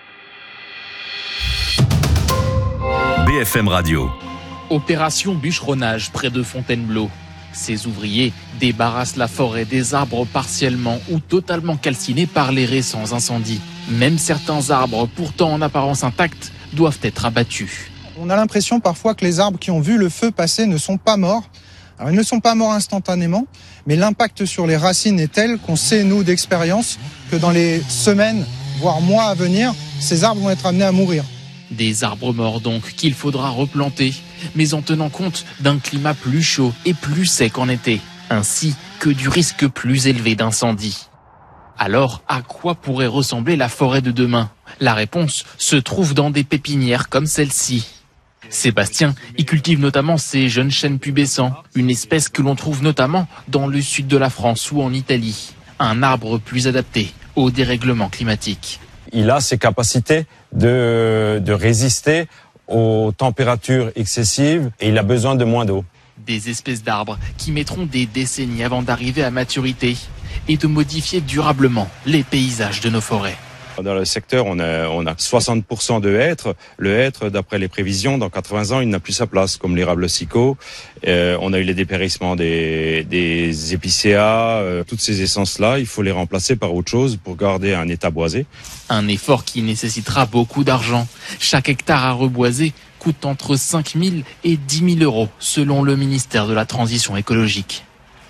B F M Radio. Opération bûcheronnage près de Fontainebleau. Ces ouvriers débarrassent la forêt des arbres partiellement ou totalement calcinés par les récents incendies. Même certains arbres, pourtant en apparence intacts, doivent être abattus. On a l'impression parfois que les arbres qui ont vu le feu passer ne sont pas morts. Alors, ils ne sont pas morts instantanément, mais l'impact sur les racines est tel qu'on sait, nous, d'expérience, que dans les semaines, voire mois à venir, ces arbres vont être amenés à mourir. Des arbres morts donc qu'il faudra replanter, mais en tenant compte d'un climat plus chaud et plus sec en été, ainsi que du risque plus élevé d'incendie. Alors, à quoi pourrait ressembler la forêt de demain ? La réponse se trouve dans des pépinières comme celle-ci. Sébastien y cultive notamment ces jeunes chênes pubescents, une espèce que l'on trouve notamment dans le sud de la France ou en Italie. Un arbre plus adapté au dérèglement climatique. Il a ses capacités de, de résister aux températures excessives et il a besoin de moins d'eau. Des espèces d'arbres qui mettront des décennies avant d'arriver à maturité et de modifier durablement les paysages de nos forêts. Dans le secteur, on a, on a soixante pour cent de hêtres. Le hêtre, d'après les prévisions, dans quatre-vingts ans, il n'a plus sa place, comme l'érable sicot. Euh, on a eu les dépérissements des, des épicéas. Euh, toutes ces essences-là, il faut les remplacer par autre chose pour garder un état boisé. Un effort qui nécessitera beaucoup d'argent. Chaque hectare à reboiser coûte entre cinq mille et dix mille euros, selon le ministère de la Transition écologique.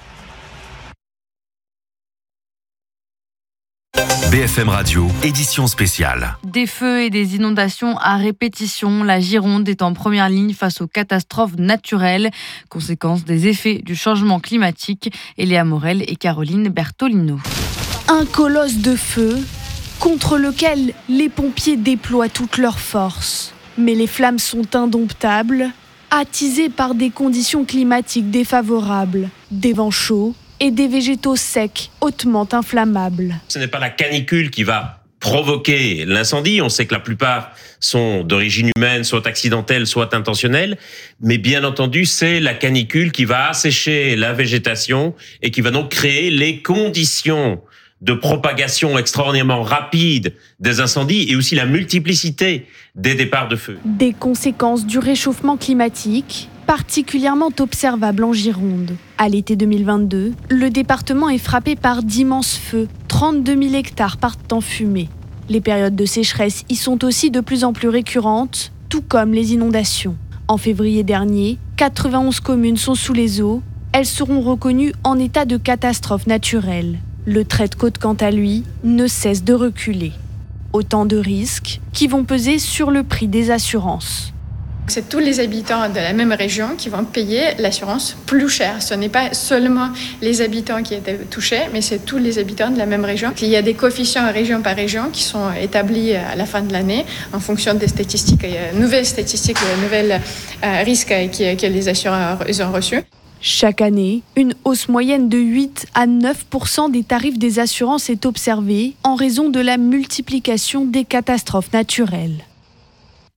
B F M Radio, édition spéciale. Des feux et des inondations à répétition, la Gironde est en première ligne face aux catastrophes naturelles, conséquence des effets du changement climatique. Eléa Morel et Caroline Bertolino. Un colosse de feu contre lequel les pompiers déploient toutes leurs forces. Mais les flammes sont indomptables, attisées par des conditions climatiques défavorables, des vents chauds, et des végétaux secs, hautement inflammables. Ce n'est pas la canicule qui va provoquer l'incendie. On sait que la plupart sont d'origine humaine, soit accidentelles, soit intentionnelles. Mais bien entendu, c'est la canicule qui va assécher la végétation et qui va donc créer les conditions de propagation extraordinairement rapide des incendies et aussi la multiplicité des départs de feu. Des conséquences du réchauffement climatique particulièrement observables en Gironde. À l'été deux mille vingt-deux, le département est frappé par d'immenses feux. trente-deux mille hectares partent en fumée. Les périodes de sécheresse y sont aussi de plus en plus récurrentes, tout comme les inondations. En février dernier, quatre-vingt-onze communes sont sous les eaux. Elles seront reconnues en état de catastrophe naturelle. Le trait de côte, quant à lui, ne cesse de reculer. Autant de risques qui vont peser sur le prix des assurances. C'est tous les habitants de la même région qui vont payer l'assurance plus cher. Ce n'est pas seulement les habitants qui étaient touchés, mais c'est tous les habitants de la même région. Il y a des coefficients région par région qui sont établis à la fin de l'année en fonction des statistiques, nouvelles statistiques, nouvelles euh, risques que, que les assureurs ont reçus. Chaque année, une hausse moyenne de huit à neuf pour cent des tarifs des assurances est observée en raison de la multiplication des catastrophes naturelles.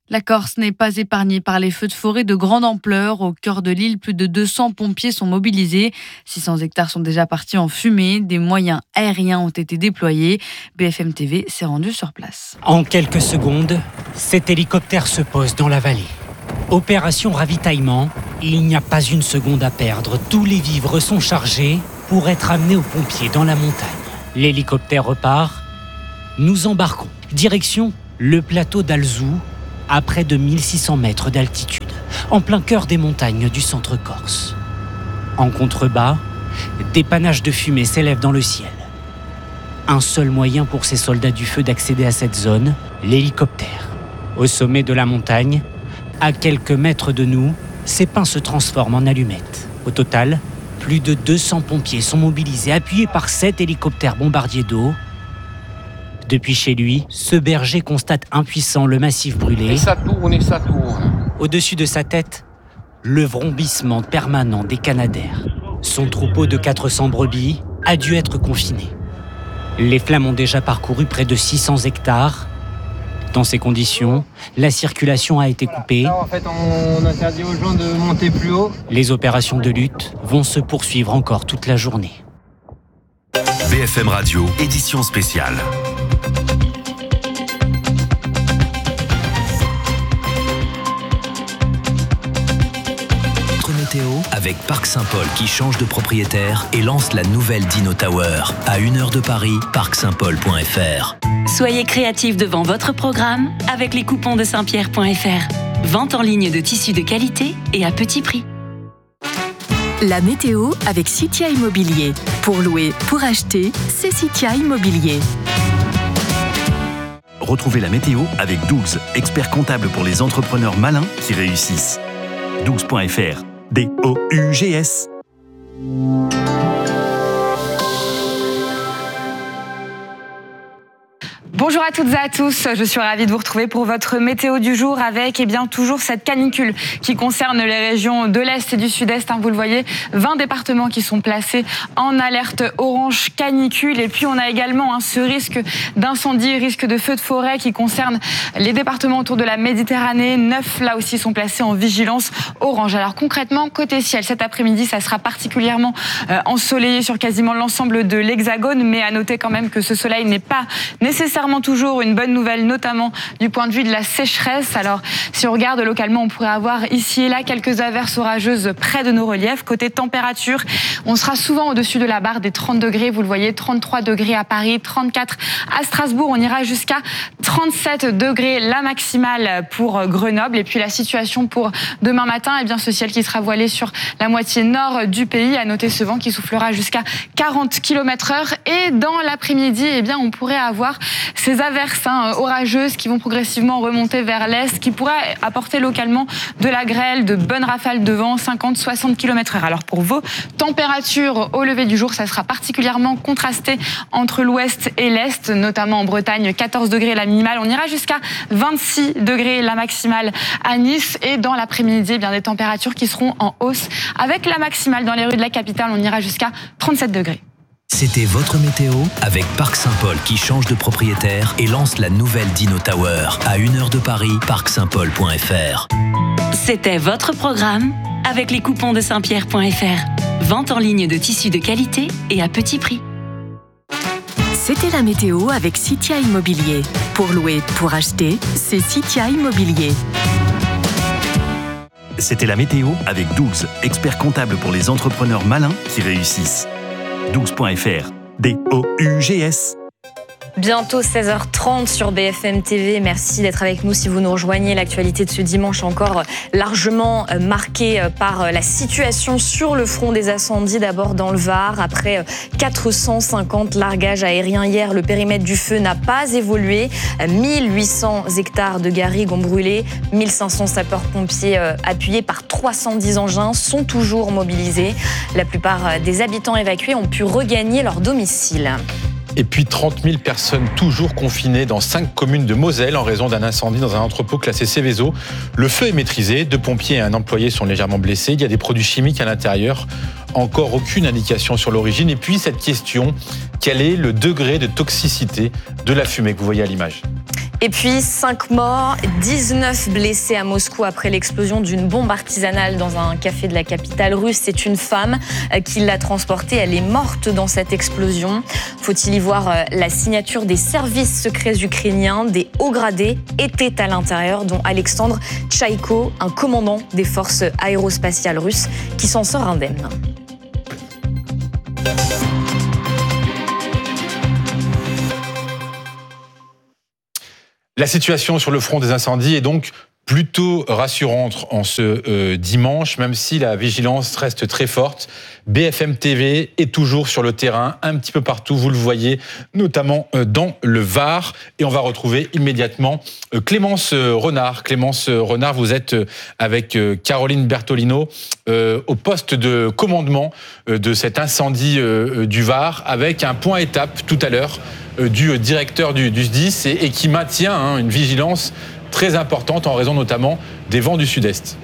La Corse n'est pas épargnée par les feux de forêt de grande ampleur. Au cœur de l'île, plus de deux cents pompiers sont mobilisés. six cents hectares sont déjà partis en fumée. Des moyens aériens ont été déployés. B F M T V s'est rendu sur place. En quelques secondes, cet hélicoptère se pose dans la vallée. Opération ravitaillement. Il n'y a pas une seconde à perdre. Tous les vivres sont chargés pour être amenés aux pompiers dans la montagne. L'hélicoptère repart. Nous embarquons. Direction le plateau d'Alzou, à près de mille six cents mètres d'altitude, en plein cœur des montagnes du centre corse. En contrebas, des panaches de fumée s'élèvent dans le ciel. Un seul moyen pour ces soldats du feu d'accéder à cette zone, l'hélicoptère. Au sommet de la montagne, à quelques mètres de nous, ces pins se transforment en allumettes. Au total, plus de deux cents pompiers sont mobilisés, appuyés par sept hélicoptères bombardiers d'eau. Depuis chez lui, ce berger constate impuissant le massif brûlé. Et ça tourne, et ça tourne. Au-dessus de sa tête, le vrombissement permanent des canadaires. Son troupeau de quatre cents brebis a dû être confiné. Les flammes ont déjà parcouru près de six cents hectares. Dans ces conditions, la circulation a été coupée. Là, en fait, on interdit aux gens de monter plus haut. Les opérations de lutte vont se poursuivre encore toute la journée. B F M Radio, édition spéciale. Météo avec Parc Saint-Paul qui change de propriétaire et lance la nouvelle Dino Tower. À une heure de Paris, parc saint paul point f r. Soyez créatifs devant votre programme avec les coupons de saint pierre point f r. Vente en ligne de tissus de qualité et à petit prix. La météo avec Citia Immobilier. Pour louer, pour acheter, c'est Citia Immobilier. Retrouvez la météo avec Dougs, expert comptable pour les entrepreneurs malins qui réussissent. dougs point f r. D O U G S. Bonjour à toutes et à tous, je suis ravie de vous retrouver pour votre météo du jour avec eh bien, toujours cette canicule qui concerne les régions de l'Est et du Sud-Est. Hein, vous le voyez, vingt départements qui sont placés en alerte orange canicule. Et puis on a également hein, ce risque d'incendie, risque de feu de forêt qui concerne les départements autour de la Méditerranée. Neuf là aussi sont placés en vigilance orange. Alors concrètement, côté ciel, cet après-midi, ça sera particulièrement euh, ensoleillé sur quasiment l'ensemble de l'Hexagone. Mais à noter quand même que ce soleil n'est pas nécessairement toujours une bonne nouvelle, notamment du point de vue de la sécheresse. Alors, si on regarde localement, on pourrait avoir ici et là quelques averses orageuses près de nos reliefs. Côté température, on sera souvent au-dessus de la barre des trente degrés. Vous le voyez, trente-trois degrés à Paris, trente-quatre à Strasbourg. On ira jusqu'à trente-sept degrés la maximale pour Grenoble. Et puis la situation pour demain matin, eh bien, ce ciel qui sera voilé sur la moitié nord du pays. À noter ce vent qui soufflera jusqu'à quarante kilomètres heure. Et dans l'après-midi, eh bien, on pourrait avoir ces averses hein, orageuses qui vont progressivement remonter vers l'est, qui pourraient apporter localement de la grêle, de bonnes rafales de vent, cinquante à soixante kilomètres heure. Alors pour vos températures au lever du jour, ça sera particulièrement contrasté entre l'ouest et l'est, notamment en Bretagne, quatorze degrés la minimale. On ira jusqu'à vingt-six degrés la maximale à Nice. Et dans l'après-midi, eh bien des températures qui seront en hausse. Avec la maximale dans les rues de la capitale, on ira jusqu'à trente-sept degrés. C'était votre météo avec Parc Saint-Paul qui change de propriétaire et lance la nouvelle Dino Tower. À une heure de Paris, parc saint paul point f r. C'était votre programme avec les coupons de saint pierre point f r. Vente en ligne de tissus de qualité et à petit prix. C'était la météo avec Citia Immobilier. Pour louer, pour acheter, c'est Citia Immobilier. C'était la météo avec Dougs, expert comptable pour les entrepreneurs malins qui réussissent. dougs point f r. D O U G S. Bientôt seize heures trente sur B F M T V. Merci d'être avec nous si vous nous rejoignez. L'actualité de ce dimanche encore largement marquée par la situation sur le front des incendies. D'abord dans le Var. Après quatre cent cinquante largages aériens hier, le périmètre du feu n'a pas évolué. mille huit cents hectares de garrigues ont brûlé. mille cinq cents sapeurs-pompiers appuyés par trois cent dix engins sont toujours mobilisés. La plupart des habitants évacués ont pu regagner leur domicile. Et puis trente mille personnes toujours confinées dans cinq communes de Moselle en raison d'un incendie dans un entrepôt classé Céveso. Le feu est maîtrisé, deux pompiers et un employé sont légèrement blessés. Il y a des produits chimiques à l'intérieur. Encore aucune indication sur l'origine. Et puis cette question, quel est le degré de toxicité de la fumée que vous voyez à l'image ? Et puis cinq morts, dix-neuf blessés à Moscou après l'explosion d'une bombe artisanale dans un café de la capitale russe. C'est une femme qui l'a transportée. Elle est morte dans cette explosion. Faut-il y voir la signature des services secrets ukrainiens. Des hauts gradés étaient à l'intérieur, dont Alexandre Tchaïko, un commandant des forces aérospatiales russes, qui s'en sort indemne. La situation sur le front des incendies est donc plutôt rassurante en ce euh, dimanche, même si la vigilance reste très forte. B F M T V est toujours sur le terrain, un petit peu partout, vous le voyez, notamment euh, dans le Var. Et on va retrouver immédiatement euh, Clémence euh, Renard. Clémence euh, Renard, vous êtes euh, avec euh, Caroline Bertolino euh, au poste de commandement euh, de cet incendie euh, du Var, avec un point étape tout à l'heure euh, du directeur du, du S D I S et, et qui maintient hein, une vigilance très importante en raison notamment des vents du sud-est.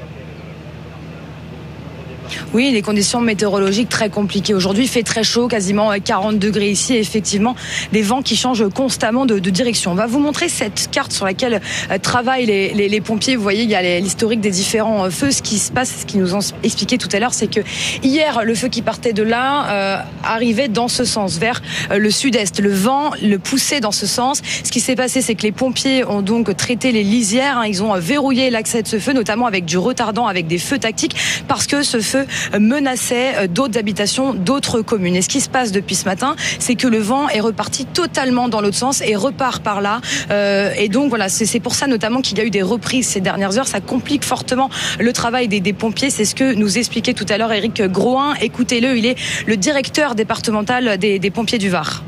Oui, les conditions météorologiques très compliquées. Aujourd'hui, il fait très chaud, quasiment quarante degrés ici. Et effectivement, des vents qui changent constamment de, de direction. On va vous montrer cette carte sur laquelle euh, travaillent les, les, les pompiers. Vous voyez, il y a les, l'historique des différents feux. Ce qui se passe, ce qu'ils nous ont expliqué tout à l'heure, c'est que hier, le feu qui partait de là euh, arrivait dans ce sens, vers euh, le sud-est. Le vent le poussait dans ce sens. Ce qui s'est passé, c'est que les pompiers ont donc traité les lisières. Hein, ils ont verrouillé l'accès de ce feu, notamment avec du retardant, avec des feux tactiques, parce que ce feu menaçait d'autres habitations, d'autres communes. Et ce qui se passe depuis ce matin, c'est que le vent est reparti totalement dans l'autre sens et repart par là. Euh, et donc voilà, c'est, c'est pour ça notamment qu'il y a eu des reprises ces dernières heures. Ça complique fortement le travail des, des pompiers. C'est ce que nous expliquait tout à l'heure Éric Groin. Écoutez-le, il est le directeur départemental des, des pompiers du Var.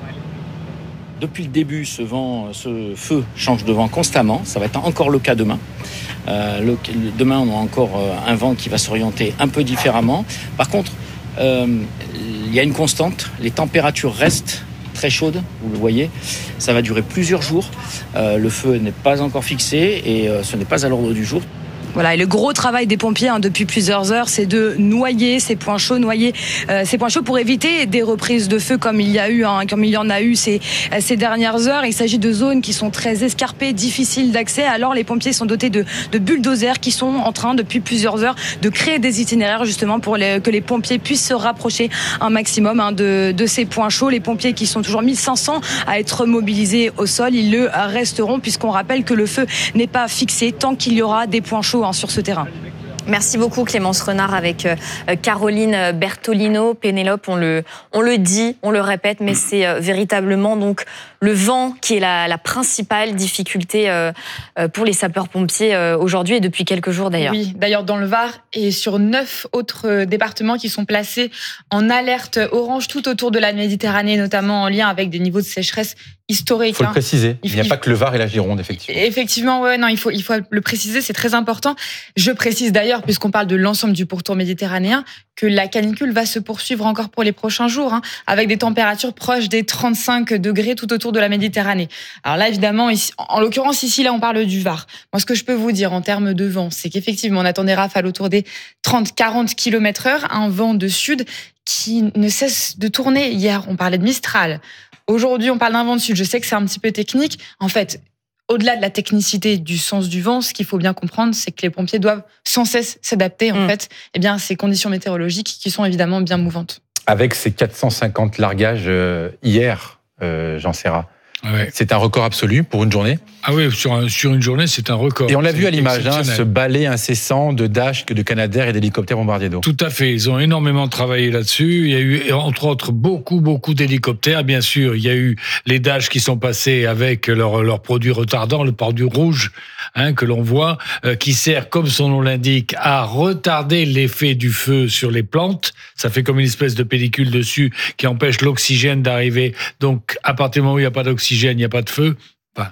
Depuis le début, ce vent, ce feu change de vent constamment. Ça va être encore le cas demain. Euh, le, demain, on a encore un vent qui va s'orienter un peu différemment. Par contre, euh, il y a une constante. Les températures restent très chaudes, vous le voyez. Ça va durer plusieurs jours. Euh, le feu n'est pas encore fixé et euh, ce n'est pas à l'ordre du jour. Voilà, et le gros travail des pompiers hein, depuis plusieurs heures, c'est de noyer ces points chauds, noyer euh, ces points chauds pour éviter des reprises de feu comme il y a eu, hein, comme il y en a eu ces, ces dernières heures. Il s'agit de zones qui sont très escarpées, difficiles d'accès. Alors les pompiers sont dotés de, de bulldozers qui sont en train depuis plusieurs heures de créer des itinéraires justement pour les, que les pompiers puissent se rapprocher un maximum hein, de, de ces points chauds. Les pompiers qui sont toujours mille cinq cents à être mobilisés au sol, ils le resteront puisqu'on rappelle que le feu n'est pas fixé tant qu'il y aura des points chauds sur ce terrain. Merci beaucoup Clémence Renard avec Caroline Bertolino. Pénélope, on le, on le dit, on le répète, mais c'est véritablement donc le vent qui est la, la principale difficulté pour les sapeurs-pompiers aujourd'hui et depuis quelques jours d'ailleurs. Oui, d'ailleurs dans le Var et sur neuf autres départements qui sont placés en alerte orange tout autour de la Méditerranée, notamment en lien avec des niveaux de sécheresse historiques. Il faut hein. le préciser, il n'y a il, pas que le Var et la Gironde, effectivement. Effectivement, ouais, non, il faut, il faut le préciser, c'est très important. Je précise d'ailleurs, puisqu'on parle de l'ensemble du pourtour méditerranéen, que la canicule va se poursuivre encore pour les prochains jours, hein, avec des températures proches des trente-cinq degrés tout autour de la Méditerranée. Alors là, évidemment, ici, en l'occurrence, ici, là, on parle du Var. Moi, ce que je peux vous dire en termes de vent, c'est qu'effectivement, on attend des rafales autour des trente à quarante kilomètres heure, un vent de sud qui ne cesse de tourner. Hier, on parlait de Mistral. Aujourd'hui, on parle d'un vent de sud. Je sais que c'est un petit peu technique. En fait, au-delà de la technicité du sens du vent, ce qu'il faut bien comprendre, c'est que les pompiers doivent sans cesse s'adapter, en mmh. fait, eh bien, à ces conditions météorologiques qui sont évidemment bien mouvantes. Avec ces quatre cent cinquante largages euh, hier, euh, Jean Serra, ouais. C'est un record absolu pour une journée. Ah oui, sur, un, sur une journée, c'est un record. Et on l'a c'est vu à l'image, hein, ce balai incessant de Dash, de Canadair et d'hélicoptères bombardiers d'eau. Tout à fait, ils ont énormément travaillé là-dessus. Il y a eu, entre autres, beaucoup, beaucoup d'hélicoptères. Bien sûr, il y a eu les Dash qui sont passés avec leur, leur produit retardant, le produit rouge, hein, que l'on voit, euh, qui sert, comme son nom l'indique, à retarder l'effet du feu sur les plantes. Ça fait comme une espèce de pellicule dessus qui empêche l'oxygène d'arriver. Donc, à partir du moment où il n'y a pas d'oxygène, il n'y a pas de feu. Enfin,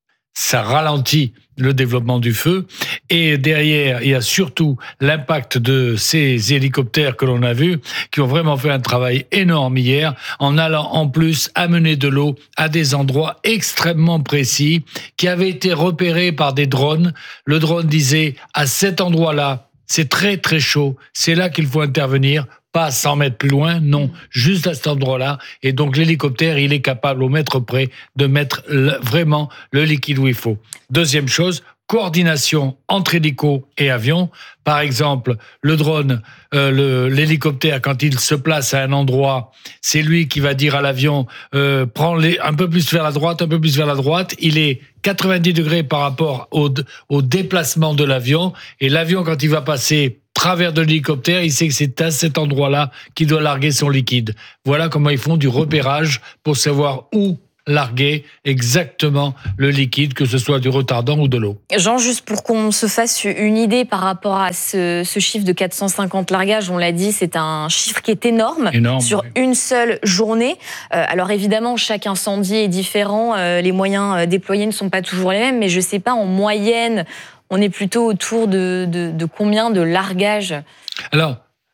ça ralentit le développement du feu. Et derrière, il y a surtout l'impact de ces hélicoptères que l'on a vus, qui ont vraiment fait un travail énorme hier, en allant en plus amener de l'eau à des endroits extrêmement précis, qui avaient été repérés par des drones. Le drone disait, à cet endroit-là, c'est très très chaud, c'est là qu'il faut intervenir pas cent mètres plus loin, non, juste à cet endroit-là. Et donc l'hélicoptère, il est capable au mètre près de mettre le, vraiment le liquide où il faut. Deuxième chose, coordination entre hélico et avion. Par exemple, le drone, euh, le, l'hélicoptère, quand il se place à un endroit, c'est lui qui va dire à l'avion euh, prends les, un peu plus vers la droite, un peu plus vers la droite. Il est quatre-vingt-dix degrés par rapport au, au déplacement de l'avion. Et l'avion, quand il va passer travers de l'hélicoptère, il sait que c'est à cet endroit-là qu'il doit larguer son liquide. Voilà comment ils font du repérage pour savoir où larguer exactement le liquide, que ce soit du retardant ou de l'eau. Jean, juste pour qu'on se fasse une idée par rapport à ce, ce chiffre de quatre cent cinquante largages, on l'a dit, c'est un chiffre qui est énorme, énorme sur oui. une seule journée. Euh, alors évidemment, chaque incendie est différent, euh, les moyens déployés ne sont pas toujours les mêmes, mais je ne sais pas, en moyenne, on est plutôt autour de, de, de combien de largages ? Alors,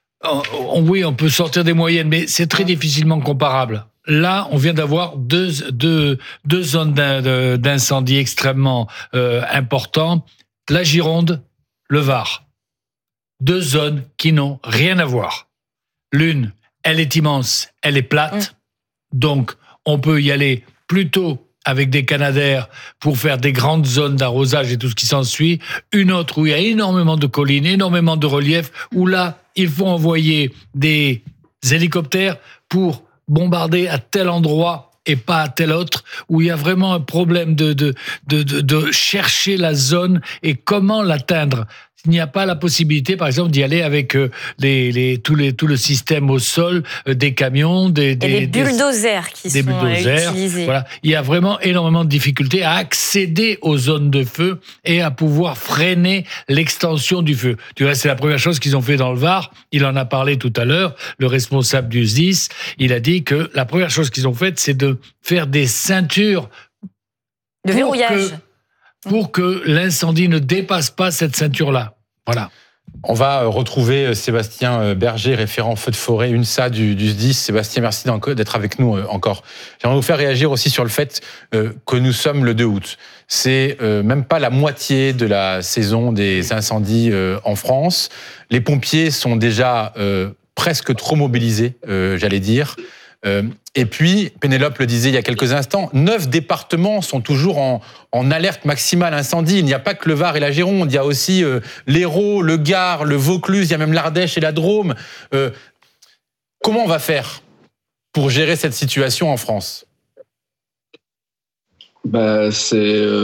on, oui, on peut sortir des moyennes, mais c'est très difficilement comparable. Là, on vient d'avoir deux, deux, deux zones d'incendie extrêmement euh, importantes. La Gironde, le Var. Deux zones qui n'ont rien à voir. L'une, elle est immense, elle est plate. Mmh. Donc, on peut y aller plutôt avec des canadaires pour faire des grandes zones d'arrosage et tout ce qui s'ensuit. Une autre où il y a énormément de collines, énormément de relief, où là, il faut envoyer des hélicoptères pour bombarder à tel endroit et pas à tel autre, où il y a vraiment un problème de, de, de, de, de chercher la zone et comment l'atteindre. Il n'y a pas la possibilité, par exemple, d'y aller avec euh, les, les, tout, les, tout le système au sol, euh, des camions, des, des, des bulldozers qui des sont bulldozers, utilisés. Voilà. Il y a vraiment énormément de difficultés à accéder aux zones de feu et à pouvoir freiner l'extension du feu. Tu vois, c'est la première chose qu'ils ont fait dans le Var. Il en a parlé tout à l'heure, le responsable du S D I S. Il a dit que la première chose qu'ils ont faite, c'est de faire des ceintures de verrouillage. Que, pour que l'incendie ne dépasse pas cette ceinture-là. Voilà. On va retrouver Sébastien Berger, référent feu de forêt U N S A du, du S D I S. Sébastien, merci d'être avec nous encore. J'aimerais vous faire réagir aussi sur le fait que nous sommes le deux août. C'est même pas la moitié de la saison des incendies en France. Les pompiers sont déjà presque trop mobilisés, j'allais dire. Et puis, Pénélope le disait il y a quelques instants, neuf départements sont toujours en, en alerte maximale incendie. Il n'y a pas que le Var et la Gironde, il y a aussi euh, l'Hérault, le Gard, le Vaucluse, il y a même l'Ardèche et la Drôme. Euh, comment on va faire pour gérer cette situation en France ? Bah, c'est,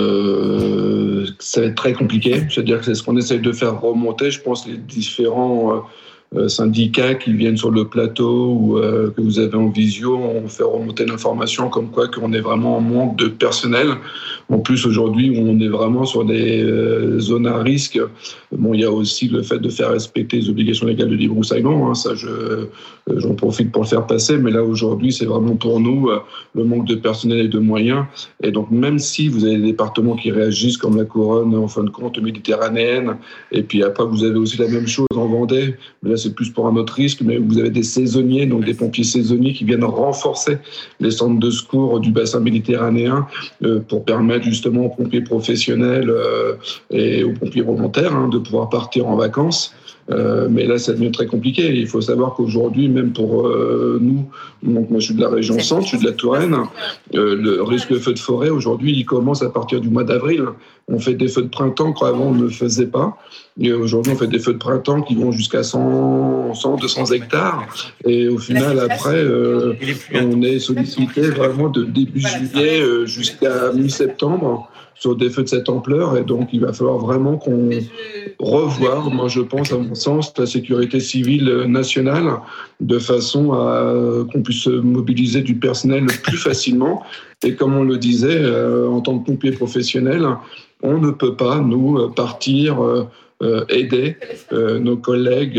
euh, ça va être très compliqué. C'est-à-dire que c'est ce qu'on essaye de faire remonter, je pense, les différents... Euh, Euh, syndicats qui viennent sur le plateau ou euh, que vous avez en visio, on fait remonter l'information comme quoi qu'on est vraiment en manque de personnel. En plus, aujourd'hui, on est vraiment sur des euh, zones à risque. Bon, il y a aussi le fait de faire respecter les obligations légales de débroussaillement. Hein, ça, je, euh, j'en profite pour le faire passer. Mais là, aujourd'hui, c'est vraiment pour nous euh, le manque de personnel et de moyens. Et donc, même si vous avez des départements qui réagissent comme la Couronne, en fin de compte, méditerranéenne, et puis après, vous avez aussi la même chose en Vendée. Mais là, c'est plus pour un autre risque, mais vous avez des saisonniers, donc des pompiers saisonniers qui viennent renforcer les centres de secours du bassin méditerranéen euh, pour permettre justement aux pompiers professionnels euh, et aux pompiers volontaires hein, de pouvoir partir en vacances. Euh, mais là, ça devient très compliqué. Il faut savoir qu'aujourd'hui, même pour euh, nous, donc moi je suis de la région centre, je suis de la Touraine, euh, le risque de feu de forêt, aujourd'hui, il commence à partir du mois d'avril. On fait des feux de printemps qu'avant on ne faisait pas. Et aujourd'hui, on fait des feux de printemps qui vont jusqu'à cent, cent deux cents hectares. Et au final, après, euh, on est sollicité vraiment de début juillet euh, jusqu'à mi-septembre sur des feux de cette ampleur. Et donc, il va falloir vraiment qu'on revoie, moi je pense, à mon sens, la sécurité civile nationale de façon à qu'on puisse mobiliser du personnel plus facilement. Et comme on le disait, euh, en tant que pompier professionnel, on ne peut pas, nous, partir euh, euh, aider euh, nos collègues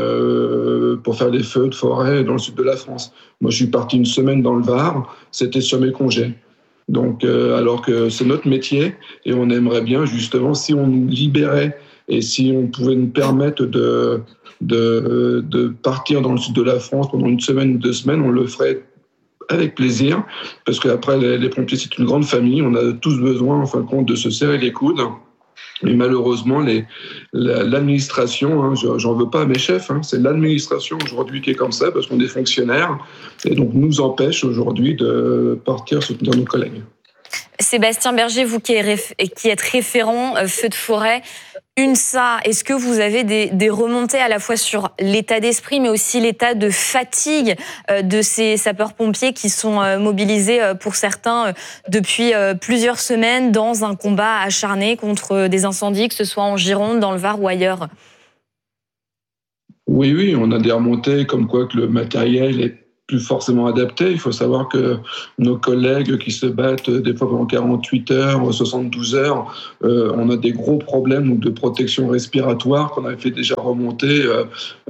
euh, pour faire des feux de forêt dans le sud de la France. Moi, je suis parti une semaine dans le Var, c'était sur mes congés. Donc, euh, alors que c'est notre métier et on aimerait bien, justement, si on nous libérait et si on pouvait nous permettre de, de, de partir dans le sud de la France pendant une semaine ou deux semaines, on le ferait avec plaisir, parce qu'après, les, les pompiers, c'est une grande famille. On a tous besoin, en fin de compte, de se serrer les coudes Et malheureusement, les, la, l'administration, hein, j'en veux pas à mes chefs, hein, c'est l'administration aujourd'hui qui est comme ça, parce qu'on est fonctionnaires, et donc nous empêche aujourd'hui de partir soutenir nos collègues. Sébastien Berger, vous qui êtes référent euh, feu de forêt, U N S A, est-ce que vous avez des, des remontées à la fois sur l'état d'esprit, mais aussi l'état de fatigue euh, de ces sapeurs-pompiers qui sont euh, mobilisés euh, pour certains euh, depuis euh, plusieurs semaines dans un combat acharné contre des incendies, que ce soit en Gironde, dans le Var ou ailleurs? Oui, oui, on a des remontées comme quoi que le matériel est plus forcément adapté. Il faut savoir que nos collègues qui se battent des fois pendant quarante-huit heures, soixante-douze heures, euh, on a des gros problèmes de protection respiratoire qu'on avait fait déjà remonter euh,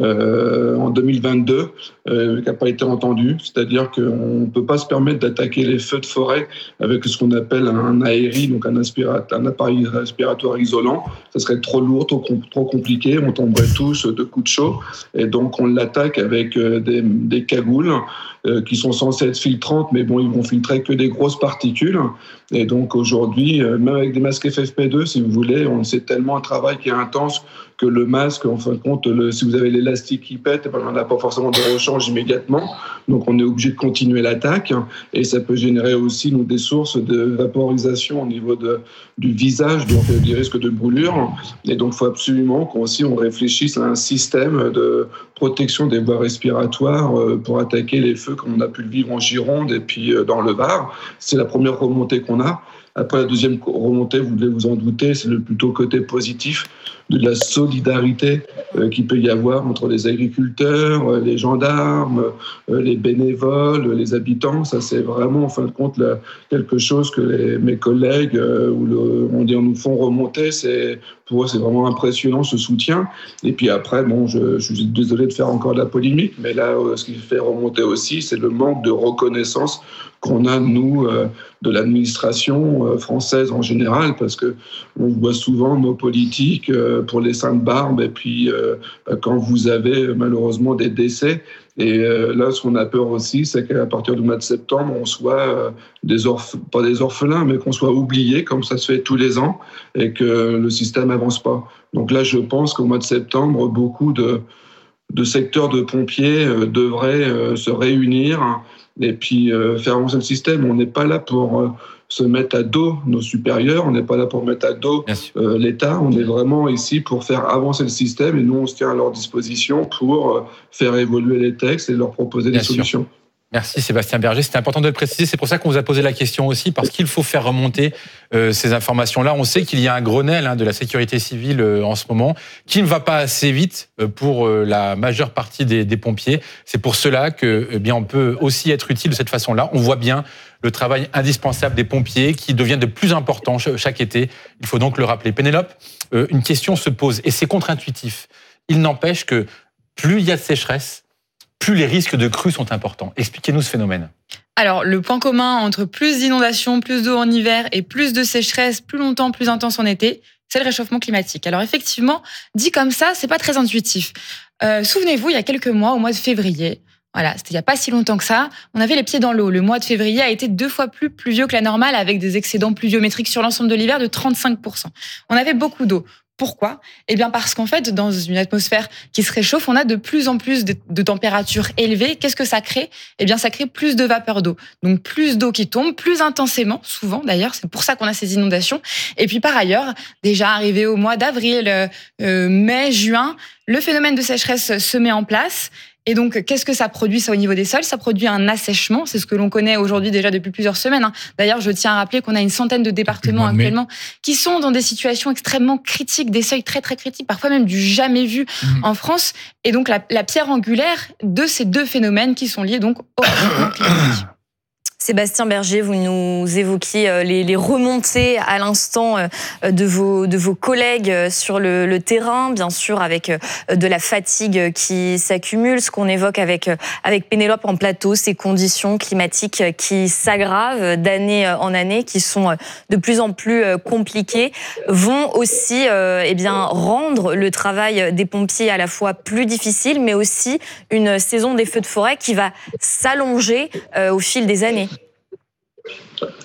euh, en deux mille vingt-deux, euh, qui n'a pas été entendu. C'est-à-dire qu'on ne peut pas se permettre d'attaquer les feux de forêt avec ce qu'on appelle un A R I, donc un, aspirateur, un appareil respiratoire isolant. Ça serait trop lourd, trop, trop compliqué. On tomberait tous de coups de chaud. Et donc on l'attaque avec des, des cagoules Euh, qui sont censés être filtrantes, mais bon, ils vont filtrer que des grosses particules. Et donc aujourd'hui, euh, même avec des masques F F P deux, si vous voulez, on sait tellement un travail qui est intense que le masque, en fin de compte, le, si vous avez l'élastique qui pète, ben, on n'a pas forcément de rechange immédiatement. Donc on est obligé de continuer l'attaque. Et ça peut générer aussi nous, des sources de vaporisation au niveau de, du visage, donc des risques de brûlure. Et donc il faut absolument qu'on aussi on réfléchisse à un système de protection des voies respiratoires pour attaquer les feux comme on a pu le vivre en Gironde et puis dans le Var. C'est la première remontée qu'on a. Après, la deuxième remontée, vous devez vous en douter, c'est le plutôt côté positif de la solidarité euh, qu'il peut y avoir entre les agriculteurs, euh, les gendarmes, euh, les bénévoles, les habitants. Ça, c'est vraiment, en fin de compte, là, quelque chose que les, mes collègues euh, ou le, on dit, nous font remonter. C'est, pour eux, c'est vraiment impressionnant, ce soutien. Et puis après, bon, je, je suis désolé de faire encore de la polémique, mais là, euh, ce qui fait remonter aussi, c'est le manque de reconnaissance qu'on a, nous, euh, de l'administration euh, française en général, parce que on voit souvent nos politiques euh, pour les saintes barbes, et puis euh, quand vous avez malheureusement des décès, et euh, là, ce qu'on a peur aussi, c'est qu'à partir du mois de septembre, on soit euh, des orph- pas des orphelins, mais qu'on soit oubliés, comme ça se fait tous les ans, et que le système avance pas. Donc là, je pense qu'au mois de septembre, beaucoup de, de secteurs de pompiers euh, devraient euh, se réunir et puis euh, faire avancer le système. On n'est pas là pour euh, se mettre à dos nos supérieurs, on n'est pas là pour mettre à dos euh, l'État, on est vraiment ici pour faire avancer le système et nous on se tient à leur disposition pour euh, faire évoluer les textes et leur proposer Bien des sûr. solutions. Merci Sébastien Berger, c'était important de le préciser, c'est pour ça qu'on vous a posé la question aussi, parce qu'il faut faire remonter euh, ces informations-là. On sait qu'il y a un Grenelle hein, de la sécurité civile euh, en ce moment, qui ne va pas assez vite euh, pour euh, la majeure partie des, des pompiers. C'est pour cela que, eh bien, on peut aussi être utile de cette façon-là. On voit bien le travail indispensable des pompiers qui devient de plus important chaque été. Il faut donc le rappeler. Pénélope, euh, une question se pose, et c'est contre-intuitif. Il n'empêche que plus il y a de sécheresse, plus les risques de crues sont importants. Expliquez-nous ce phénomène. Alors, le point commun entre plus d'inondations, plus d'eau en hiver et plus de sécheresse, plus longtemps, plus intense en été, c'est le réchauffement climatique. Alors effectivement, dit comme ça, c'est pas très intuitif. Euh, souvenez-vous, il y a quelques mois, au mois de février, voilà, c'était il n'y a pas si longtemps que ça, on avait les pieds dans l'eau. Le mois de février a été deux fois plus pluvieux que la normale, avec des excédents pluviométriques sur l'ensemble de l'hiver de trente-cinq pour cent. On avait beaucoup d'eau. Pourquoi ? Eh bien parce qu'en fait, dans une atmosphère qui se réchauffe, on a de plus en plus de, de températures élevées. Qu'est-ce que ça crée ? Eh bien, ça crée plus de vapeur d'eau. Donc, plus d'eau qui tombe, plus intensément, souvent d'ailleurs. C'est pour ça qu'on a ces inondations. Et puis, par ailleurs, déjà arrivé au mois d'avril, euh, mai, juin, le phénomène de sécheresse se met en place. Et donc, qu'est-ce que ça produit, ça, au niveau des sols ? Ça produit un assèchement. C'est ce que l'on connaît aujourd'hui déjà depuis plusieurs semaines. Hein. D'ailleurs, je tiens à rappeler qu'on a une centaine de départements actuellement qui sont dans des situations extrêmement critiques, des seuils très, très critiques, parfois même du jamais vu mmh. en France. Et donc, la, la pierre angulaire de ces deux phénomènes qui sont liés donc au réchauffement climatique. Sébastien Berger, vous nous évoquiez les, les remontées à l'instant de vos, de vos collègues sur le, le terrain, bien sûr avec de la fatigue qui s'accumule, ce qu'on évoque avec, avec Pénélope en plateau, ces conditions climatiques qui s'aggravent d'année en année, qui sont de plus en plus compliquées, vont aussi euh, eh bien, rendre le travail des pompiers à la fois plus difficile, mais aussi une saison des feux de forêt qui va s'allonger euh, au fil des années.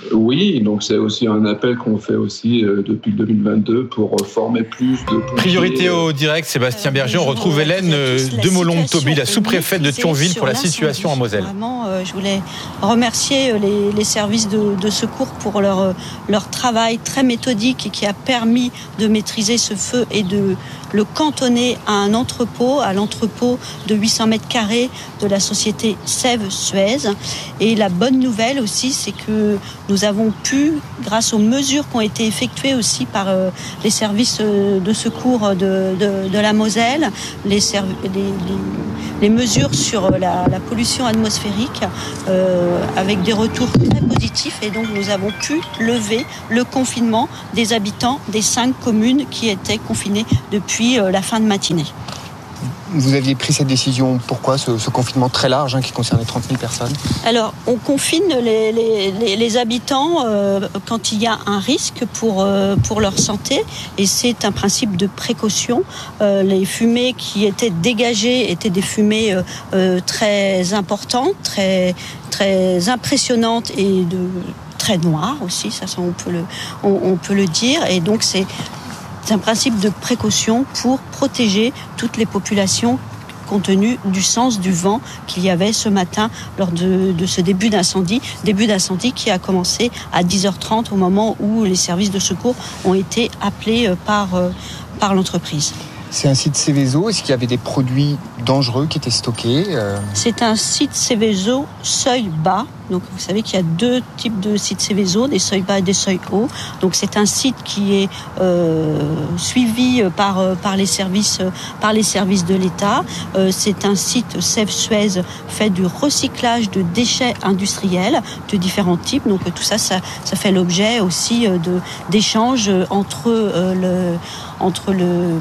Oui, donc c'est aussi un appel qu'on fait aussi euh, depuis deux mille vingt-deux pour euh, former plus de pompiers. Priorité au direct, Sébastien Berger. On retrouve Hélène Demolon-Toby, la sous-préfète de Thionville, pour la situation en Moselle. Vraiment, euh, je voulais remercier les, les services de, de secours pour leur, leur travail très méthodique et qui a permis de maîtriser ce feu et de le cantonner à un entrepôt, à l'entrepôt de huit cents mètres carrés de la société Sèvres Suez. Et la bonne nouvelle aussi, c'est que nous avons pu, grâce aux mesures qui ont été effectuées aussi par euh, les services de secours de, de, de la Moselle, les, serv- les, les, les mesures sur la, la pollution atmosphérique, euh, avec des retours très positifs. Et donc nous avons pu lever le confinement des habitants des cinq communes qui étaient confinées depuis la fin de matinée. Vous aviez pris cette décision, pourquoi ce, ce confinement très large hein, qui concernait trente mille personnes? Alors, on confine les, les, les, les habitants euh, quand il y a un risque pour, euh, pour leur santé, et c'est un principe de précaution. Euh, les fumées qui étaient dégagées étaient des fumées euh, euh, très importantes, très, très impressionnantes et de, très noires aussi, ça, ça on, peut le, on, on peut le dire, et donc c'est C'est un principe de précaution pour protéger toutes les populations compte tenu du sens du vent qu'il y avait ce matin lors de, de ce début d'incendie. Début d'incendie qui a commencé à dix heures trente au moment où les services de secours ont été appelés par, par l'entreprise. C'est un site Seveso. Est-ce qu'il y avait des produits dangereux qui étaient stockés euh... C'est un site Seveso seuil bas. Donc vous savez qu'il y a deux types de sites Seveso, des seuils bas et des seuils hauts. Donc c'est un site qui est euh, suivi par par les services par les services de l'État. Euh, c'est un site Sèvres Suez fait du recyclage de déchets industriels de différents types. Donc tout ça, ça, ça fait l'objet aussi de d'échanges entre euh, le entre le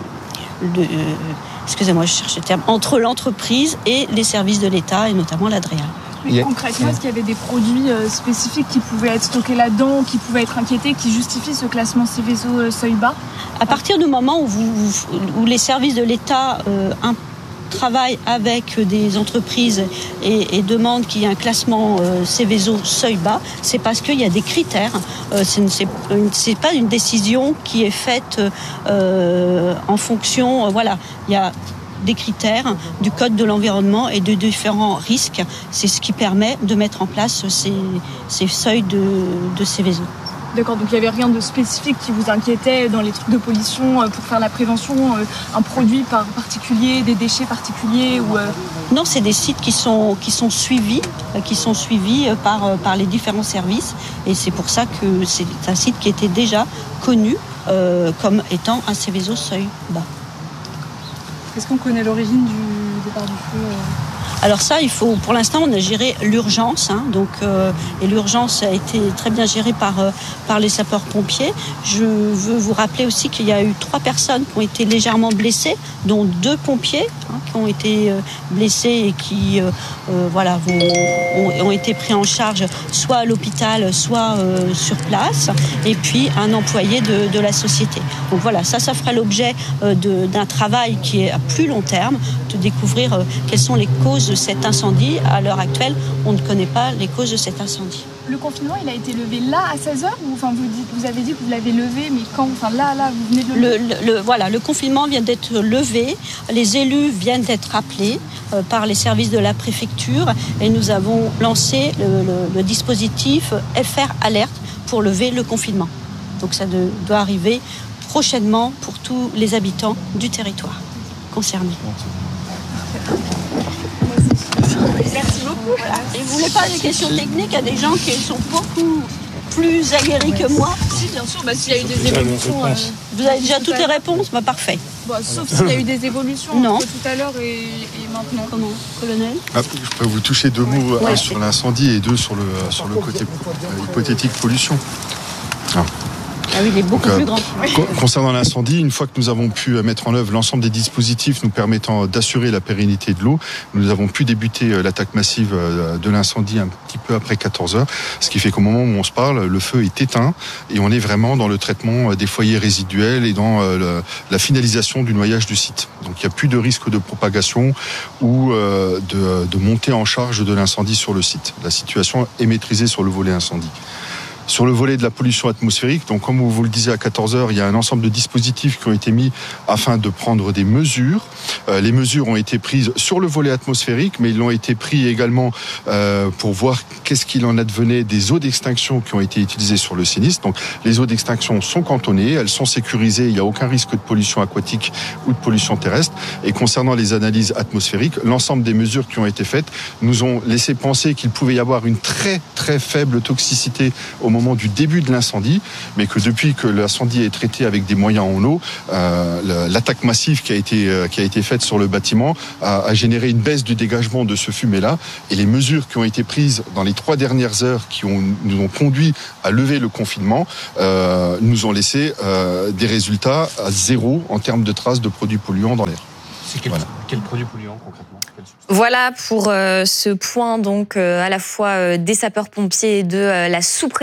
Le, excusez-moi, je cherche le terme, entre l'entreprise et les services de l'État, et notamment l'Adréal. Mais concrètement, est-ce qu'il y avait des produits spécifiques qui pouvaient être stockés là-dedans, qui pouvaient être inquiétés, qui justifient ce classement Seveso seuil bas? À partir du moment où, vous, où les services de l'État euh, travaillent avec des entreprises et, et demandent qu'il y ait un classement euh, Seveso seuil bas, c'est parce qu'il y a des critères. Euh, c'est, c'est, c'est pas une décision qui est faite euh, en fonction. Euh, voilà, il y a des critères du code de l'environnement et de différents risques. C'est ce qui permet de mettre en place ces, ces seuils de, de Seveso. D'accord, donc il n'y avait rien de spécifique qui vous inquiétait dans les trucs de pollution pour faire la prévention, un produit par particulier, des déchets particuliers ou... Non, c'est des sites qui sont, qui sont suivis, qui sont suivis par, par les différents services, et c'est pour ça que c'est un site qui était déjà connu euh, comme étant un Seveso seuil bas. Est-ce qu'on connaît l'origine du départ du feu? Alors ça, il faut, pour l'instant, on a géré l'urgence, hein, donc euh, et l'urgence a été très bien gérée par euh, par les sapeurs-pompiers. Je veux vous rappeler aussi qu'il y a eu trois personnes qui ont été légèrement blessées, dont deux pompiers hein, qui ont été euh, blessés et qui euh, euh, voilà vont, ont, ont été pris en charge soit à l'hôpital, soit euh, sur place, et puis un employé de, de la société. Donc voilà, ça, ça fera l'objet euh, de, d'un travail qui est à plus long terme, de découvrir euh, quelles sont les causes de cet incendie. À l'heure actuelle, on ne connaît pas les causes de cet incendie. Le confinement, il a été levé là à seize heures ou enfin vous, dites, vous avez dit que vous l'avez levé, mais quand? Enfin là, là, vous venez de le lever. Le, le, voilà, le confinement vient d'être levé. Les élus viennent d'être appelés euh, par les services de la préfecture et nous avons lancé le, le, le dispositif F R Alerte pour lever le confinement. Donc ça de, doit arriver prochainement pour tous les habitants du territoire concerné. Merci beaucoup. Voilà. Et vous voulez pas des questions techniques à des gens qui sont beaucoup plus aguerris que moi? Si, bien sûr. Bah, s'il y a eu des évolutions. Euh, vous avez déjà toutes les réponses? Bah, parfait. Bon, sauf s'il y a eu des évolutions non. entre tout à l'heure et, et maintenant. Comment, colonel? Ah, je peux vous toucher deux mots, ouais. un sur l'incendie et deux sur le, sur le côté euh, hypothétique pollution. Ah. Ah oui, il est beaucoup Donc, plus grand. Euh, concernant l'incendie, une fois que nous avons pu mettre en œuvre l'ensemble des dispositifs nous permettant d'assurer la pérennité de l'eau, nous avons pu débuter l'attaque massive de l'incendie un petit peu après quatorze heures, ce qui fait qu'au moment où on se parle, le feu est éteint et on est vraiment dans le traitement des foyers résiduels et dans le, la finalisation du noyage du site. Donc il n'y a plus de risque de propagation ou de, de montée en charge de l'incendie sur le site. La situation est maîtrisée sur le volet incendie. Sur le volet de la pollution atmosphérique, donc comme vous le disiez à quatorze heures, il y a un ensemble de dispositifs qui ont été mis afin de prendre des mesures. Euh, les mesures ont été prises sur le volet atmosphérique, mais ils ont été pris également euh, pour voir qu'est-ce qu'il en advenait des eaux d'extinction qui ont été utilisées sur le sinistre. Donc les eaux d'extinction sont cantonnées, elles sont sécurisées, il n'y a aucun risque de pollution aquatique ou de pollution terrestre. Et concernant les analyses atmosphériques, l'ensemble des mesures qui ont été faites nous ont laissé penser qu'il pouvait y avoir une très très faible toxicité au moment du début de l'incendie, mais que depuis que l'incendie est traité avec des moyens en eau, euh, l'attaque massive qui a été euh, qui a été faite sur le bâtiment a, a généré une baisse du dégagement de ce fumet-là, et les mesures qui ont été prises dans les trois dernières heures qui ont, nous ont conduit à lever le confinement euh, nous ont laissé euh, des résultats à zéro en termes de traces de produits polluants dans l'air. C'est quel, voilà. quel produit polluant concrètement? Voilà pour euh, ce point donc euh, à la fois euh, des sapeurs-pompiers et de euh, la sous